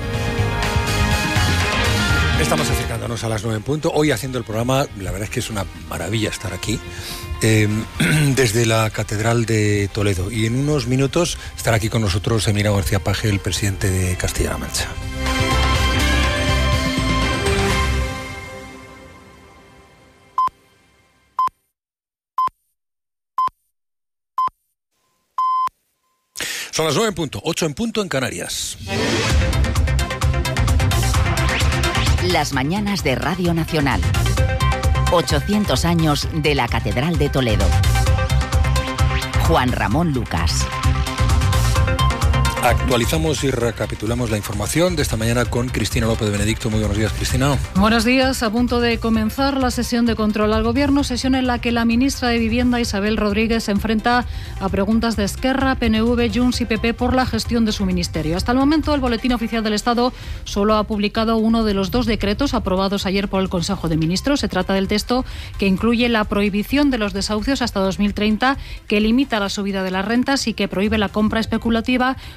Estamos acercándonos a las nueve en punto. Hoy haciendo el programa, la verdad es que es una maravilla estar aquí, eh, desde la Catedral de Toledo. Y en unos minutos estará aquí con nosotros Emiliano García Paje, el presidente de Castilla-La Mancha. Son las nueve en punto, ocho en punto en Canarias. Las mañanas de Radio Nacional. ochocientos años de la Catedral de Toledo. Juan Ramón Lucas. Actualizamos y recapitulamos la información de esta mañana con Cristina López de Benedicto. Muy buenos días, Cristina. Buenos días. A punto de comenzar la sesión de control al Gobierno, sesión en la que la ministra de Vivienda, Isabel Rodríguez, se enfrenta a preguntas de Esquerra, P N V, Junts y P P por la gestión de su ministerio. Hasta el momento, el Boletín Oficial del Estado solo ha publicado uno de los dos decretos aprobados ayer por el Consejo de Ministros. Se trata del texto que incluye la prohibición de los desahucios hasta dos mil treinta, que limita la subida de las rentas y que prohíbe la compra especulativa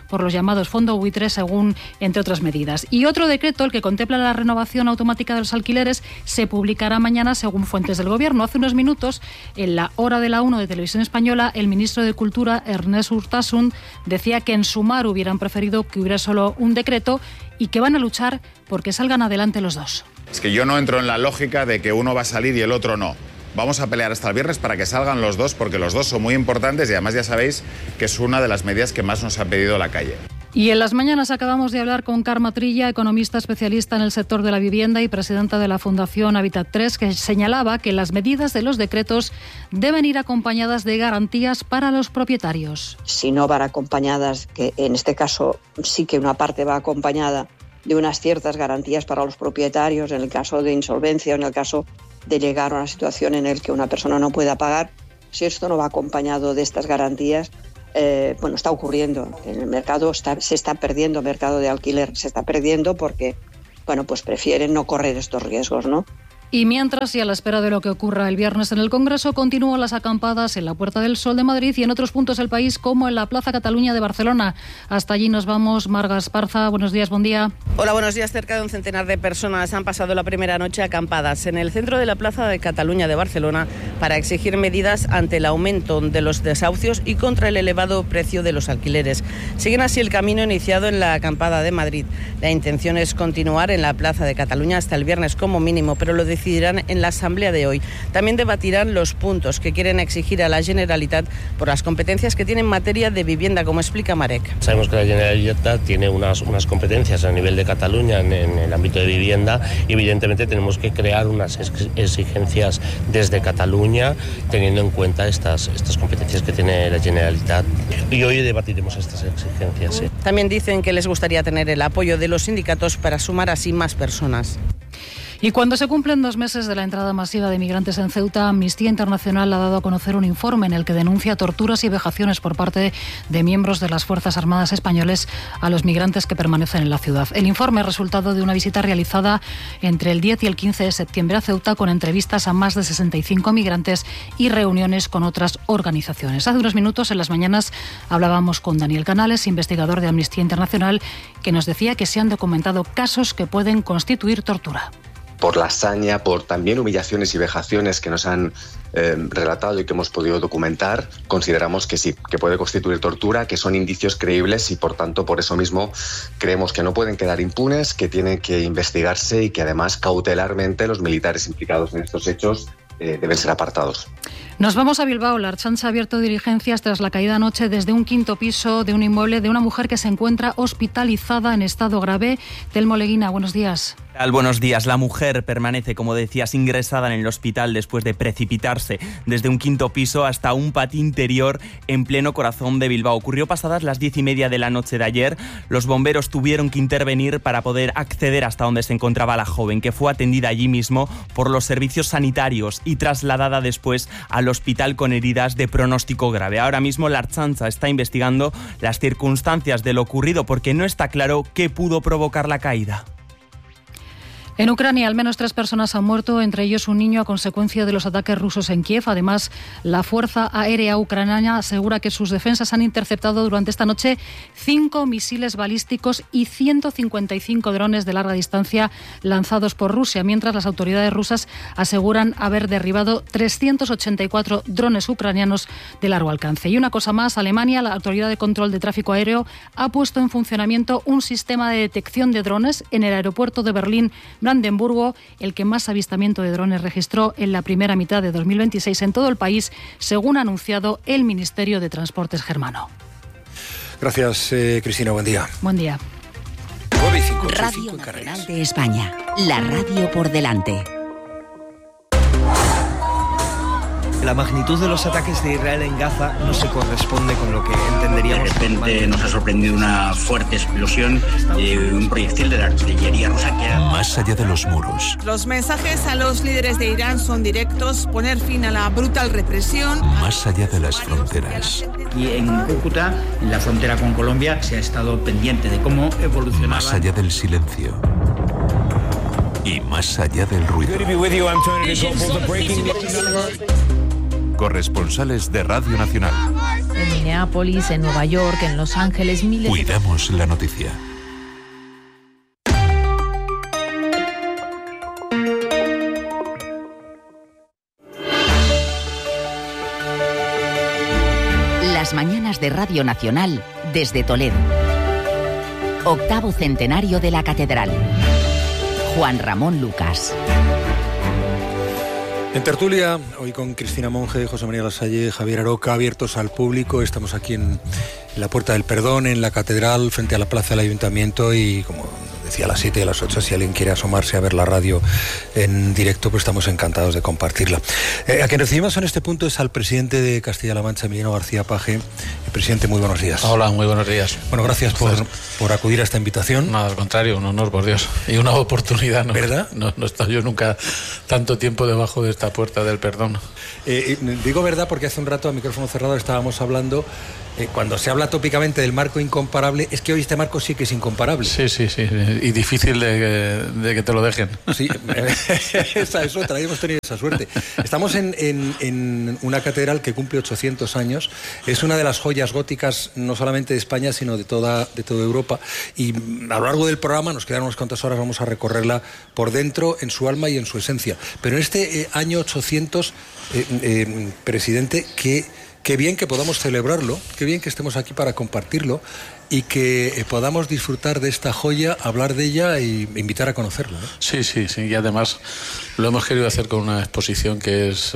por los llamados fondos buitre, según entre otras medidas. Y otro decreto, el que contempla la renovación automática de los alquileres, se publicará mañana, según fuentes del Gobierno. Hace unos minutos, en la hora de la uno de Televisión Española, el ministro de Cultura, Ernest Urtasun, decía que en Sumar hubieran preferido que hubiera solo un decreto y que van a luchar porque salgan adelante los dos. Es que yo no entro en la lógica de que uno va a salir y el otro no. Vamos a pelear hasta el viernes para que salgan los dos, porque los dos son muy importantes y además ya sabéis que es una de las medidas que más nos ha pedido la calle. Y en las mañanas acabamos de hablar con Carme Trilla, economista especialista en el sector de la vivienda y presidenta de la Fundación Habitat tres, que señalaba que las medidas de los decretos deben ir acompañadas de garantías para los propietarios. Si no van acompañadas, que en este caso sí que una parte va acompañada de unas ciertas garantías para los propietarios, en el caso de insolvencia o en el caso de llegar a una situación en la que una persona no pueda pagar. Si esto no va acompañado de estas garantías, eh, bueno, está ocurriendo. En el mercado está, se está perdiendo, el mercado de alquiler se está perdiendo porque, bueno, pues prefieren no correr estos riesgos, ¿no? Y mientras, y a la espera de lo que ocurra el viernes en el Congreso, continúan las acampadas en la Puerta del Sol de Madrid y en otros puntos del país, como en la Plaza Cataluña de Barcelona. Hasta allí nos vamos. Marga Esparza, buenos días, buen día. Hola, buenos días. Cerca de un centenar de personas han pasado la primera noche acampadas en el centro de la Plaza de Cataluña de Barcelona para exigir medidas ante el aumento de los desahucios y contra el elevado precio de los alquileres. Siguen así el camino iniciado en la acampada de Madrid. La intención es continuar en la Plaza de Cataluña hasta el viernes como mínimo, pero lo decidirán en la asamblea de hoy. También debatirán los puntos que quieren exigir a la Generalitat por las competencias que tiene en materia de vivienda, como explica Marek. Sabemos que la Generalitat tiene unas, unas competencias a nivel de Cataluña en, en el ámbito de vivienda y evidentemente tenemos que crear unas exigencias desde Cataluña teniendo en cuenta estas, estas competencias que tiene la Generalitat. Y hoy debatiremos estas exigencias. Sí. También dicen que les gustaría tener el apoyo de los sindicatos para sumar así más personas. Y cuando se cumplen dos meses de la entrada masiva de migrantes en Ceuta, Amnistía Internacional ha dado a conocer un informe en el que denuncia torturas y vejaciones por parte de miembros de las Fuerzas Armadas españoles a los migrantes que permanecen en la ciudad. El informe es resultado de una visita realizada entre el diez y el quince de septiembre a Ceuta, con entrevistas a más de sesenta y cinco migrantes y reuniones con otras organizaciones. Hace unos minutos, en las mañanas, hablábamos con Daniel Canales, investigador de Amnistía Internacional, que nos decía que se han documentado casos que pueden constituir tortura. Por la hazaña, por también humillaciones y vejaciones que nos han eh, relatado y que hemos podido documentar, consideramos que sí, que puede constituir tortura, que son indicios creíbles y por tanto por eso mismo creemos que no pueden quedar impunes, que tienen que investigarse y que además cautelarmente los militares implicados en estos hechos eh, deben ser apartados. Nos vamos a Bilbao. La Ertzaintza ha abierto diligencias tras la caída anoche desde un quinto piso de un inmueble de una mujer que se encuentra hospitalizada en estado grave. Telmo Leguina, buenos días. Buenos días. La mujer permanece, como decías, ingresada en el hospital después de precipitarse desde un quinto piso hasta un patio interior en pleno corazón de Bilbao. Ocurrió pasadas las diez y media de la noche de ayer. Los bomberos tuvieron que intervenir para poder acceder hasta donde se encontraba la joven, que fue atendida allí mismo por los servicios sanitarios y trasladada después al hospital con heridas de pronóstico grave. Ahora mismo la Ertzaintza está investigando las circunstancias de lo ocurrido porque no está claro qué pudo provocar la caída. En Ucrania, al menos tres personas han muerto, entre ellos un niño, a consecuencia de los ataques rusos en Kiev. Además, la Fuerza Aérea Ucraniana asegura que sus defensas han interceptado durante esta noche cinco misiles balísticos y ciento cincuenta y cinco drones de larga distancia lanzados por Rusia, mientras las autoridades rusas aseguran haber derribado trescientos ochenta y cuatro drones ucranianos de largo alcance. Y una cosa más, Alemania, la Autoridad de Control de Tráfico Aéreo, ha puesto en funcionamiento un sistema de detección de drones en el aeropuerto de Berlín Brandenburgo, el que más avistamiento de drones registró en la primera mitad de dos mil veintiséis en todo el país, según ha anunciado el Ministerio de Transportes germano. Gracias, eh, Cristina. Buen día. Buen día. Radio Nacional de España. La radio por delante. La magnitud de los ataques de Israel en Gaza no se corresponde con lo que entenderíamos. De repente nos ha sorprendido una fuerte explosión de un proyectil de la artillería rusa que era... Más allá de los muros. Los mensajes a los líderes de Irán son directos: poner fin a la brutal represión. Más allá de las fronteras. Y en Cúcuta, en la frontera con Colombia, se ha estado pendiente de cómo evolucionaba. Más allá del silencio. Y más allá del ruido. Corresponsales de Radio Nacional. En Minneapolis, en Nueva York, en Los Ángeles, miles. Cuidamos la noticia. Las mañanas de Radio Nacional desde Toledo. Octavo centenario de la Catedral. Juan Ramón Lucas. En tertulia, hoy con Cristina Monge, José María Lasalle, Javier Aroca, abiertos al público. Estamos aquí en, en la Puerta del Perdón, en la Catedral, frente a la Plaza del Ayuntamiento, y como decía, a las siete y a las ocho, si alguien quiere asomarse a ver la radio en directo, pues estamos encantados de compartirla. Eh, a quien recibimos en este punto es al presidente de Castilla-La Mancha, Emiliano García Paje. Eh, presidente, muy buenos días. Hola, muy buenos días. Bueno, gracias por, por acudir a esta invitación. Nada, al contrario, un honor, por Dios. Y una oportunidad, ¿no? ¿Verdad? No, no he estado yo nunca tanto tiempo debajo de esta Puerta del Perdón. Eh, digo verdad porque hace un rato, a micrófono cerrado, estábamos hablando, eh, cuando se habla tópicamente del marco incomparable, es que hoy este marco sí que es incomparable. Sí, sí, sí, y difícil de, de que te lo dejen. Sí, esa es otra, hemos tenido esa suerte. Estamos en, en, en una catedral que cumple ochocientos años, es una de las joyas góticas no solamente de España, sino de toda, de toda Europa, y a lo largo del programa, nos quedan unas cuantas horas, vamos a recorrerla por dentro, en su alma y en su esencia. Pero en este eh, año ochocientos, eh, eh, presidente, qué, qué bien que podamos celebrarlo, qué bien que estemos aquí para compartirlo y que eh, podamos disfrutar de esta joya, hablar de ella e invitar a conocerla, ¿no? Sí, sí, sí, y además lo hemos querido hacer con una exposición que es eh,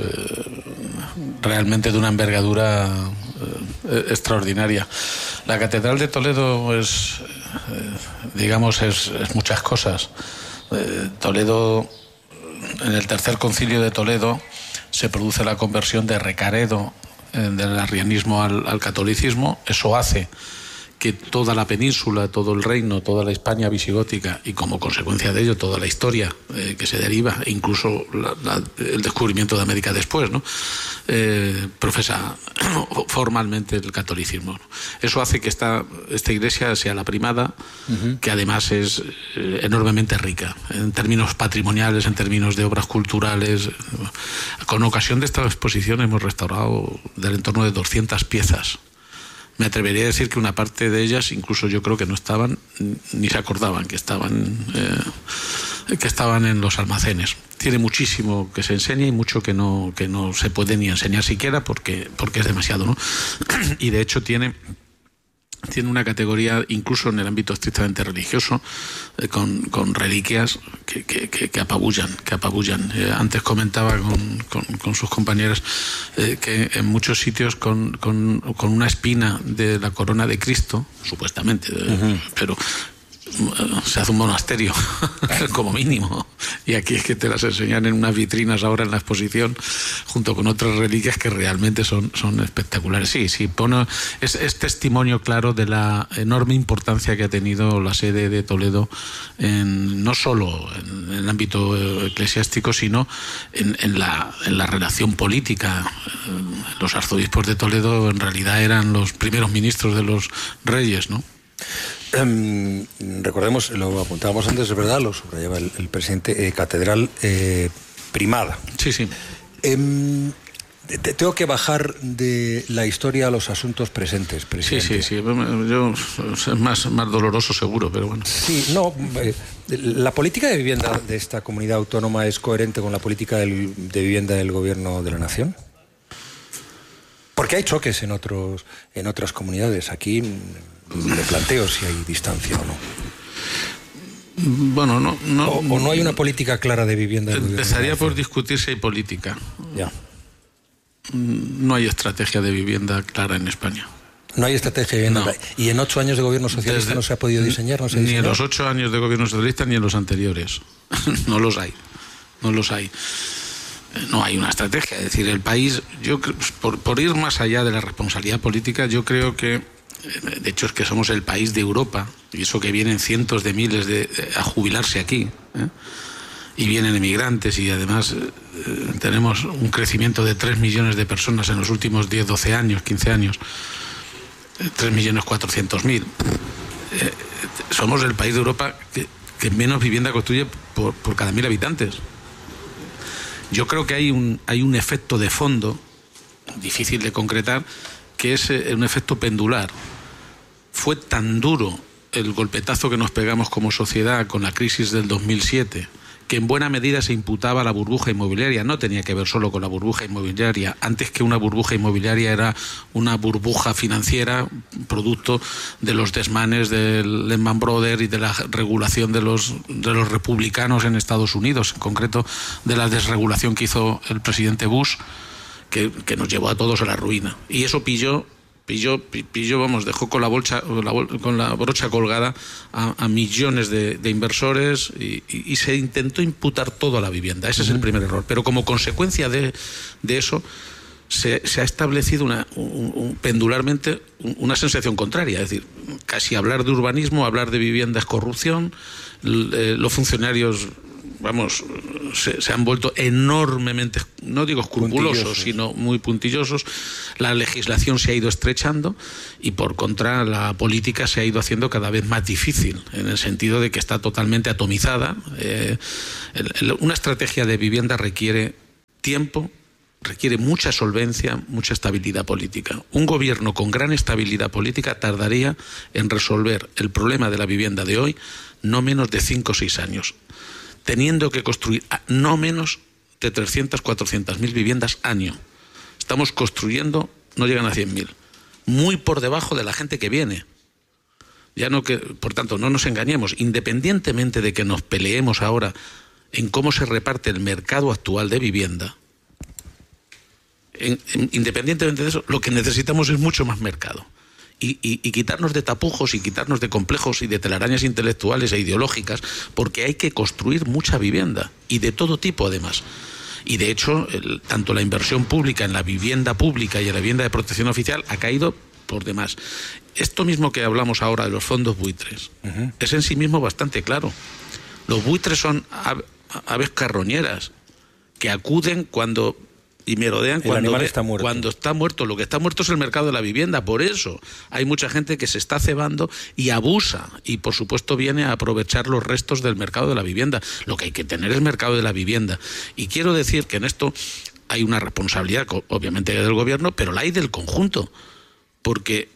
realmente de una envergadura eh, extraordinaria. La Catedral de Toledo es, eh, digamos, es, es muchas cosas. Eh, Toledo, en el tercer concilio de Toledo, se produce la conversión de Recaredo eh, del arrianismo al, al catolicismo. Eso hace que toda la península, todo el reino, toda la España visigótica y como consecuencia de ello toda la historia eh, que se deriva, e incluso la, la, el descubrimiento de América después, ¿no? eh, profesa formalmente el catolicismo, ¿no? Eso hace que esta, esta iglesia sea la primada, uh-huh. que además es eh, enormemente rica en términos patrimoniales, en términos de obras culturales. Con ocasión de esta exposición hemos restaurado del entorno de doscientas piezas. Me atrevería a decir que una parte de ellas, incluso yo creo que no estaban, ni se acordaban que estaban, eh, que estaban en los almacenes. Tiene muchísimo que se enseña y mucho que no, que no se puede ni enseñar siquiera porque, porque es demasiado, ¿no? Y de hecho tiene... tiene una categoría incluso en el ámbito estrictamente religioso, eh, con, con reliquias que, que, que, que apabullan, que apabullan. Eh, antes comentaba con, con, con sus compañeros eh, que en muchos sitios con, con, con una espina de la corona de Cristo, supuestamente, uh-huh. eh, pero se hace un monasterio como mínimo, y aquí es que te las enseñan en unas vitrinas ahora en la exposición junto con otras reliquias que realmente son, son espectaculares. Sí, sí, pone, es, es testimonio claro de la enorme importancia que ha tenido la sede de Toledo en, no solo en, en el ámbito eclesiástico, sino en, en, la, en la relación política. Los arzobispos de Toledo en realidad eran los primeros ministros de los reyes, ¿no? Um, recordemos, lo apuntábamos antes, es verdad, lo subrayaba el, el presidente, eh, catedral eh, primada. Sí, sí. Um, te, tengo que bajar de la historia a los asuntos presentes, presidente. Sí, sí, sí. Yo, es más, más doloroso seguro, pero bueno. Sí, no. Eh, ¿La política de vivienda de esta comunidad autónoma es coherente con la política del, de vivienda del gobierno de la nación? Porque hay choques en otros, en otras comunidades. Aquí me planteo si hay distancia o no. Bueno, no, no. O, o no hay una política clara de vivienda del gobierno. Empezaría por discutir si hay política. Ya. No hay estrategia de vivienda clara en España. No hay estrategia de vivienda. No. ¿Y en ocho años de gobierno socialista Desde, no se ha podido diseñar? ¿No se ha ni diseñado? en los ocho años de gobierno socialista ni en los anteriores. No los hay. No los hay. No hay una estrategia. Es decir, el país, yo por, por ir más allá de la responsabilidad política, yo creo que, de hecho, es que somos el país de Europa, y eso que vienen cientos de miles de, a jubilarse aquí, ¿eh? Y vienen emigrantes, y además eh, tenemos un crecimiento de tres millones de personas en los últimos diez, doce años, quince años, tres millones cuatrocientos mil. Eh, somos el país de Europa que, que menos vivienda construye por, por cada mil habitantes. Yo creo que hay un, hay un efecto de fondo, difícil de concretar, que es un efecto pendular. Fue tan duro el golpetazo que nos pegamos como sociedad con la crisis del dos mil siete, que en buena medida se imputaba a la burbuja inmobiliaria. No tenía que ver solo con la burbuja inmobiliaria. Antes que una burbuja inmobiliaria era una burbuja financiera, producto de los desmanes del Lehman Brothers y de la regulación de los, de los republicanos en Estados Unidos, en concreto de la desregulación que hizo el presidente Bush, que, que nos llevó a todos a la ruina. Y eso pilló... Pilló, pilló, vamos, dejó con la, bolsa, con la, con la brocha colgada a, a millones de, de inversores y, y, y se intentó imputar todo a la vivienda. Ese uh-huh. es el primer error. Pero como consecuencia de, de eso, se, se ha establecido una, un, un, pendularmente una sensación contraria. Es decir, casi hablar de urbanismo, hablar de vivienda es corrupción. Eh, los funcionarios... vamos, se, se han vuelto enormemente, no digo escrupulosos, sino muy puntillosos. La legislación se ha ido estrechando y, por contra, la política se ha ido haciendo cada vez más difícil, en el sentido de que está totalmente atomizada. Eh, el, el, una estrategia de vivienda requiere tiempo, requiere mucha solvencia, mucha estabilidad política. Un gobierno con gran estabilidad política tardaría en resolver el problema de la vivienda de hoy no menos de cinco o seis años. Teniendo que construir no menos de trescientas, cuatrocientas mil viviendas año. Estamos construyendo, no llegan a cien mil. Muy por debajo de la gente que viene. Ya no que, por tanto, no nos engañemos. Independientemente de que nos peleemos ahora en cómo se reparte el mercado actual de vivienda, en, en, independientemente de eso, lo que necesitamos es mucho más mercado. Y, y, y quitarnos de tapujos y quitarnos de complejos y de telarañas intelectuales e ideológicas, porque hay que construir mucha vivienda y de todo tipo además. Y de hecho, el, tanto la inversión pública en la vivienda pública y en la vivienda de protección oficial ha caído por demás. Esto mismo que hablamos ahora de los fondos buitres uh-huh. es en sí mismo bastante claro. Los buitres son aves carroñeras que acuden cuando... y merodean cuando, ve, está muerto. cuando está muerto. Lo que está muerto es el mercado de la vivienda. Por eso hay mucha gente que se está cebando y abusa. Y, por supuesto, viene a aprovechar los restos del mercado de la vivienda. Lo que hay que tener es mercado de la vivienda. Y quiero decir que en esto hay una responsabilidad, obviamente, del gobierno, pero la hay del conjunto. Porque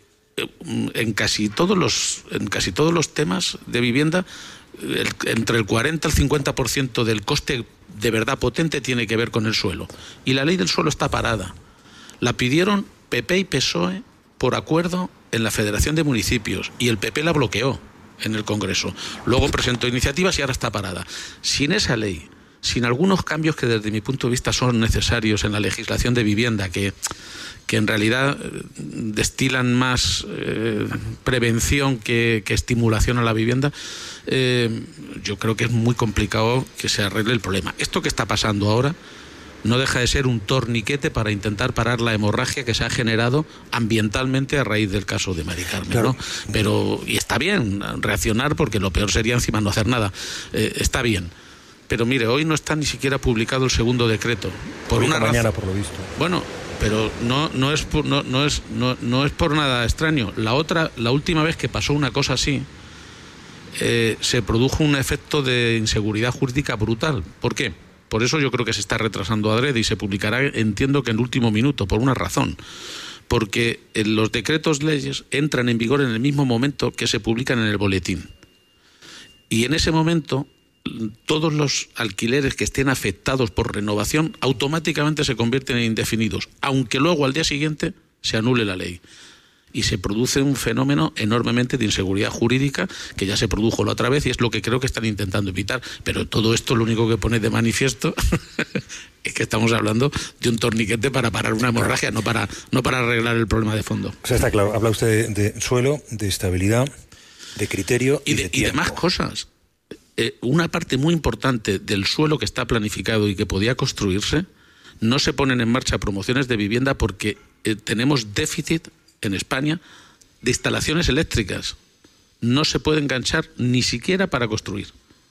en casi todos los, en casi todos los temas de vivienda, el, entre el cuarenta y el cincuenta por ciento del coste de verdad potente tiene que ver con el suelo. Y la ley del suelo está parada. La pidieron P P y P S O E por acuerdo en la Federación de Municipios y el P P la bloqueó en el Congreso. Luego presentó iniciativas y ahora está parada. Sin esa ley, sin algunos cambios que desde mi punto de vista son necesarios en la legislación de vivienda, que, que en realidad destilan más eh, prevención que, que estimulación a la vivienda, eh, yo creo que es muy complicado que se arregle el problema. Esto que está pasando ahora no deja de ser un torniquete para intentar parar la hemorragia que se ha generado ambientalmente a raíz del caso de Mari Carmen, claro. ¿no? Pero, y está bien reaccionar, porque lo peor sería encima no hacer nada. Eh, está bien. Pero mire, hoy no está ni siquiera publicado el segundo decreto. Por una mañana, razón. por lo visto. Bueno, pero no, no es por, no, no es no, no es por nada extraño. La otra, la última vez que pasó una cosa así, eh, se produjo un efecto de inseguridad jurídica brutal. ¿Por qué? Por eso yo creo que se está retrasando adrede y se publicará, entiendo que en el último minuto, por una razón. Porque los decretos leyes entran en vigor en el mismo momento que se publican en el boletín. Y en ese momento, todos los alquileres que estén afectados por renovación automáticamente se convierten en indefinidos, aunque luego al día siguiente se anule la ley. Y se produce un fenómeno enormemente de inseguridad jurídica que ya se produjo la otra vez y es lo que creo que están intentando evitar. Pero todo esto lo único que pone de manifiesto es que estamos hablando de un torniquete para parar una hemorragia, no para, no para arreglar el problema de fondo. O sea, está claro, habla usted de, de suelo, de estabilidad, de criterio y, y de, de y de más cosas. Eh, una parte muy importante del suelo que está planificado y que podía construirse, no se ponen en marcha promociones de vivienda porque eh, tenemos déficit en España de instalaciones eléctricas. No se puede enganchar ni siquiera para construir.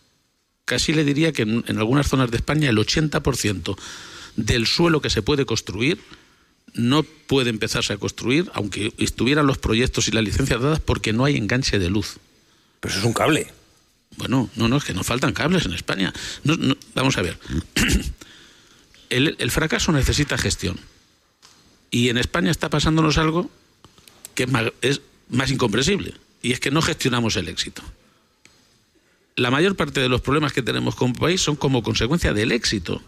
Casi le diría que en, en algunas zonas de España el ochenta por ciento del suelo que se puede construir no puede empezarse a construir, aunque estuvieran los proyectos y las licencias dadas, porque no hay enganche de luz. Pero eso es un cable. Bueno, no, no, es que nos faltan cables en España. No, no, vamos a ver. El, el fracaso necesita gestión. Y en España está pasándonos algo que es más, es más incomprensible, y es que no gestionamos el éxito. La mayor parte de los problemas que tenemos como país son como consecuencia del éxito.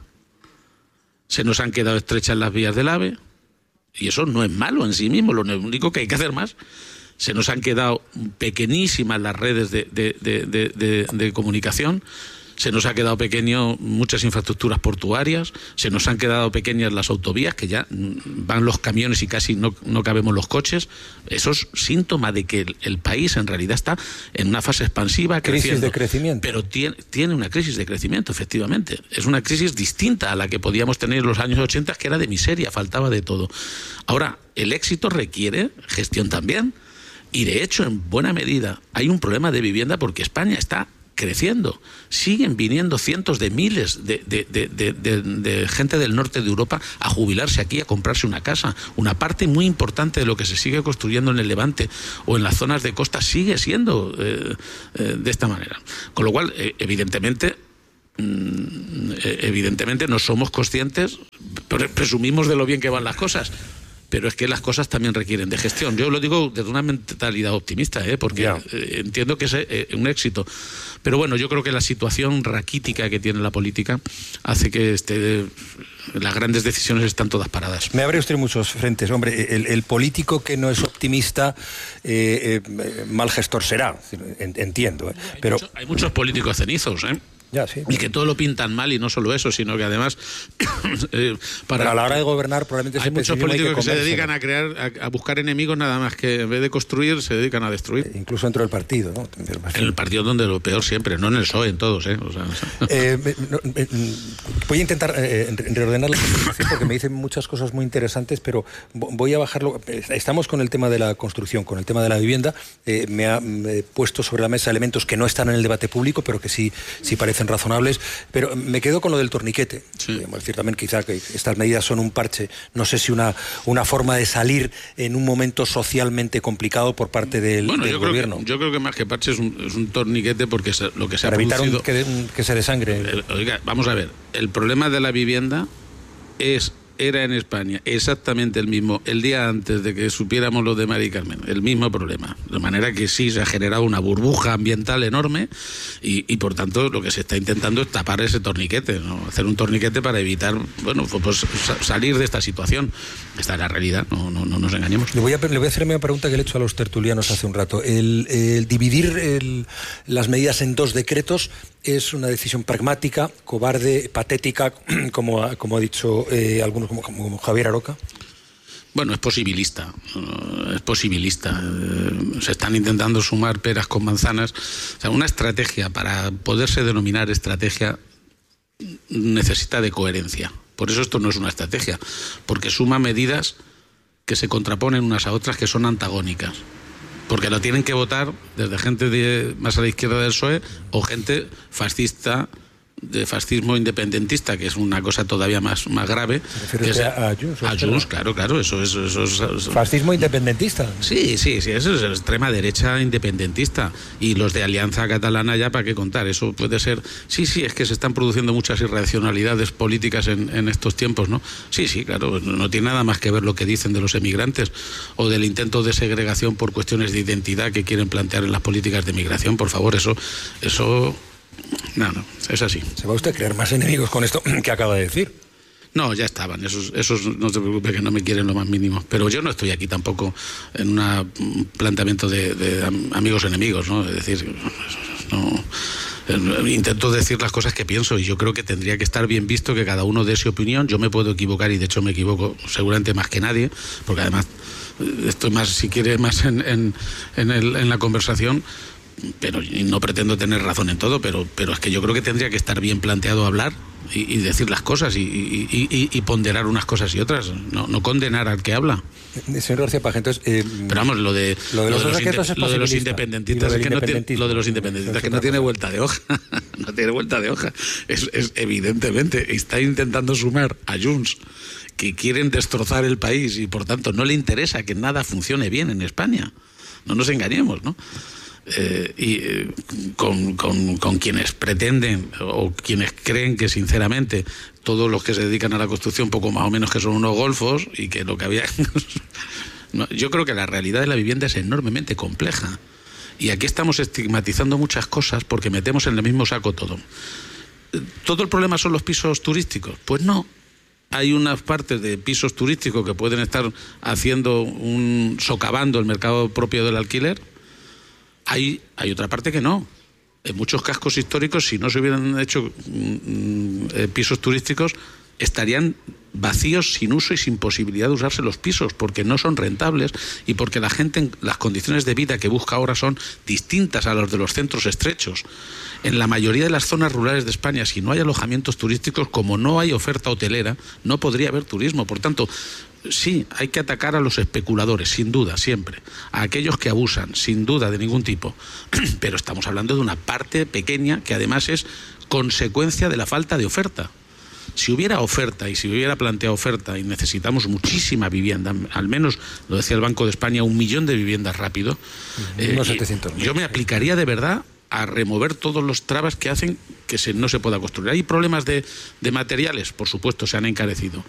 Se nos han quedado estrechas las vías del AVE, y eso no es malo en sí mismo, lo único que hay que hacer más. Se nos han quedado pequeñísimas las redes de, de, de, de, de, de comunicación, se nos ha quedado pequeño muchas infraestructuras portuarias, se nos han quedado pequeñas las autovías, que ya van los camiones y casi no, no cabemos los coches. Eso es síntoma de que el, el país en realidad está en una fase expansiva, creciendo. Crisis de crecimiento. Pero tiene, tiene una crisis de crecimiento, efectivamente. Es una crisis distinta a la que podíamos tener en los años ochenta, que era de miseria, faltaba de todo. Ahora, el éxito requiere gestión también. Y de hecho, en buena medida, hay un problema de vivienda porque España está creciendo. Siguen viniendo cientos de miles de, de, de, de, de, de gente del norte de Europa a jubilarse aquí, a comprarse una casa. Una parte muy importante de lo que se sigue construyendo en el Levante o en las zonas de costa sigue siendo eh, eh, de esta manera. Con lo cual, eh, evidentemente, mm, evidentemente no somos conscientes, presumimos de lo bien que van las cosas. Pero es que las cosas también requieren de gestión. Yo lo digo desde una mentalidad optimista, ¿eh? porque yeah. eh, entiendo que es eh, un éxito. Pero bueno, yo creo que la situación raquítica que tiene la política hace que este, las grandes decisiones están todas paradas. Me abre usted muchos frentes. Hombre, el, el político que no es optimista, eh, eh, mal gestor será, entiendo. ¿eh? Pero hay, mucho, hay muchos políticos cenizos, ¿eh? Ya, sí. Y que todo lo pintan mal, y no solo eso, sino que además eh, para Pero a la hora de gobernar probablemente hay muchos políticos que, que se dedican a crear, a, a buscar enemigos nada más, que en vez de construir se dedican a destruir. Eh, incluso dentro del partido, ¿no? En el partido donde lo peor siempre, no en el P S O E, en todos, ¿eh? O sea, o sea. Eh, no, eh, voy a intentar eh, reordenar la conversación porque me dicen muchas cosas muy interesantes, pero voy a bajarlo. Estamos con el tema de la construcción, con el tema de la vivienda. Eh, me ha me puesto sobre la mesa elementos que no están en el debate público, pero que sí, sí parecen razonables, pero me quedo con lo del torniquete. Sí. Es decir, también quizá que estas medidas son un parche, no sé si una, una forma de salir en un momento socialmente complicado por parte del, bueno, del yo gobierno. Creo que, yo creo que más que parche es un, es un torniquete, porque se, lo que se Para ha evitar producido... un, que, un, que se desangre. Oiga, vamos a ver, el problema de la vivienda es... era en España exactamente el mismo el día antes de que supiéramos lo de Mari Carmen, el mismo problema, de manera que sí se ha generado una burbuja ambiental enorme y, y por tanto lo que se está intentando es tapar ese torniquete, ¿no? Hacer un torniquete para evitar, bueno, pues salir de esta situación. Esta es la realidad, no, no, no nos engañemos. Le voy, a, le voy a hacer una pregunta que le he hecho a los tertulianos hace un rato. El, el dividir el, las medidas en dos decretos es una decisión pragmática, cobarde, patética, como ha, como ha dicho eh, algunos, como, como Javier Aroca. Bueno, es posibilista, es posibilista. Se están intentando sumar peras con manzanas. O sea, una estrategia, para poderse denominar estrategia, necesita de coherencia. Por eso esto no es una estrategia, porque suma medidas que se contraponen unas a otras, que son antagónicas. Porque lo tienen que votar desde gente de, más a la izquierda del P S O E, o gente fascista, de fascismo independentista, que es una cosa todavía más, más grave. Que es, a Junts? A Junts, claro, claro. Eso es, eso es, eso. ¿Fascismo independentista? Sí, sí, sí, eso es extrema derecha independentista. Y los de Alianza Catalana, ya para qué contar. Eso puede ser... Sí, sí, es que se están produciendo muchas irracionalidades políticas en, en estos tiempos, ¿no? Sí, sí, claro. No tiene nada más que ver lo que dicen de los emigrantes o del intento de segregación por cuestiones de identidad que quieren plantear en las políticas de migración. Por favor, eso... eso No, no, es así. ¿Se va usted a crear más enemigos con esto que acaba de decir? No, ya estaban, esos, esos no se preocupe, que no me quieren lo más mínimo. Pero yo no estoy aquí tampoco en una, un planteamiento de, de amigos enemigos, ¿no? Es decir, no... Intento decir las cosas que pienso, y yo creo que tendría que estar bien visto que cada uno dé su opinión. Yo me puedo equivocar, y de hecho me equivoco seguramente más que nadie, porque además estoy más, si quiere, más en, en, en, el, en la conversación. Pero y no pretendo tener razón en todo, pero, pero es que yo creo que tendría que estar bien planteado hablar y, y decir las cosas y, y, y, y ponderar unas cosas y otras, no, no condenar al que habla. Señor García Paje, entonces... Eh, pero vamos, lo de, lo de los, lo de los, inde, es lo de los independentistas, es que no tiene, lo de los independentistas que no tiene vuelta de hoja, no tiene vuelta de hoja. Es, es evidentemente, está intentando sumar a Junts, que quieren destrozar el país y por tanto no le interesa que nada funcione bien en España. No nos engañemos, ¿no? Eh, y eh, con, con, con quienes pretenden o quienes creen que sinceramente todos los que se dedican a la construcción poco más o menos que son unos golfos y que lo que había No, yo creo que la realidad de la vivienda es enormemente compleja. Y aquí estamos estigmatizando muchas cosas porque metemos en el mismo saco todo. ¿Todo el problema son los pisos turísticos? Pues no. Hay unas partes de pisos turísticos que pueden estar haciendo un socavando el mercado propio del alquiler. Hay, hay otra parte que no. En muchos cascos históricos, si no se hubieran hecho mm, eh, pisos turísticos, estarían vacíos, sin uso y sin posibilidad de usarse los pisos, porque no son rentables y porque la gente, las condiciones de vida que busca ahora son distintas a las de los centros estrechos. En la mayoría de las zonas rurales de España, si no hay alojamientos turísticos, como no hay oferta hotelera, no podría haber turismo. Por tanto, sí, hay que atacar a los especuladores, sin duda, siempre. A aquellos que abusan, sin duda, de ningún tipo. Pero estamos hablando de una parte pequeña que además es consecuencia de la falta de oferta. Si hubiera oferta y si hubiera planteado oferta y necesitamos muchísima vivienda, al menos, lo decía el Banco de España, un millón de viviendas rápido, eh, yo me aplicaría de verdad a remover todos los trabas que hacen que se, no se pueda construir. ¿Hay problemas de, de materiales? Por supuesto, se han encarecido.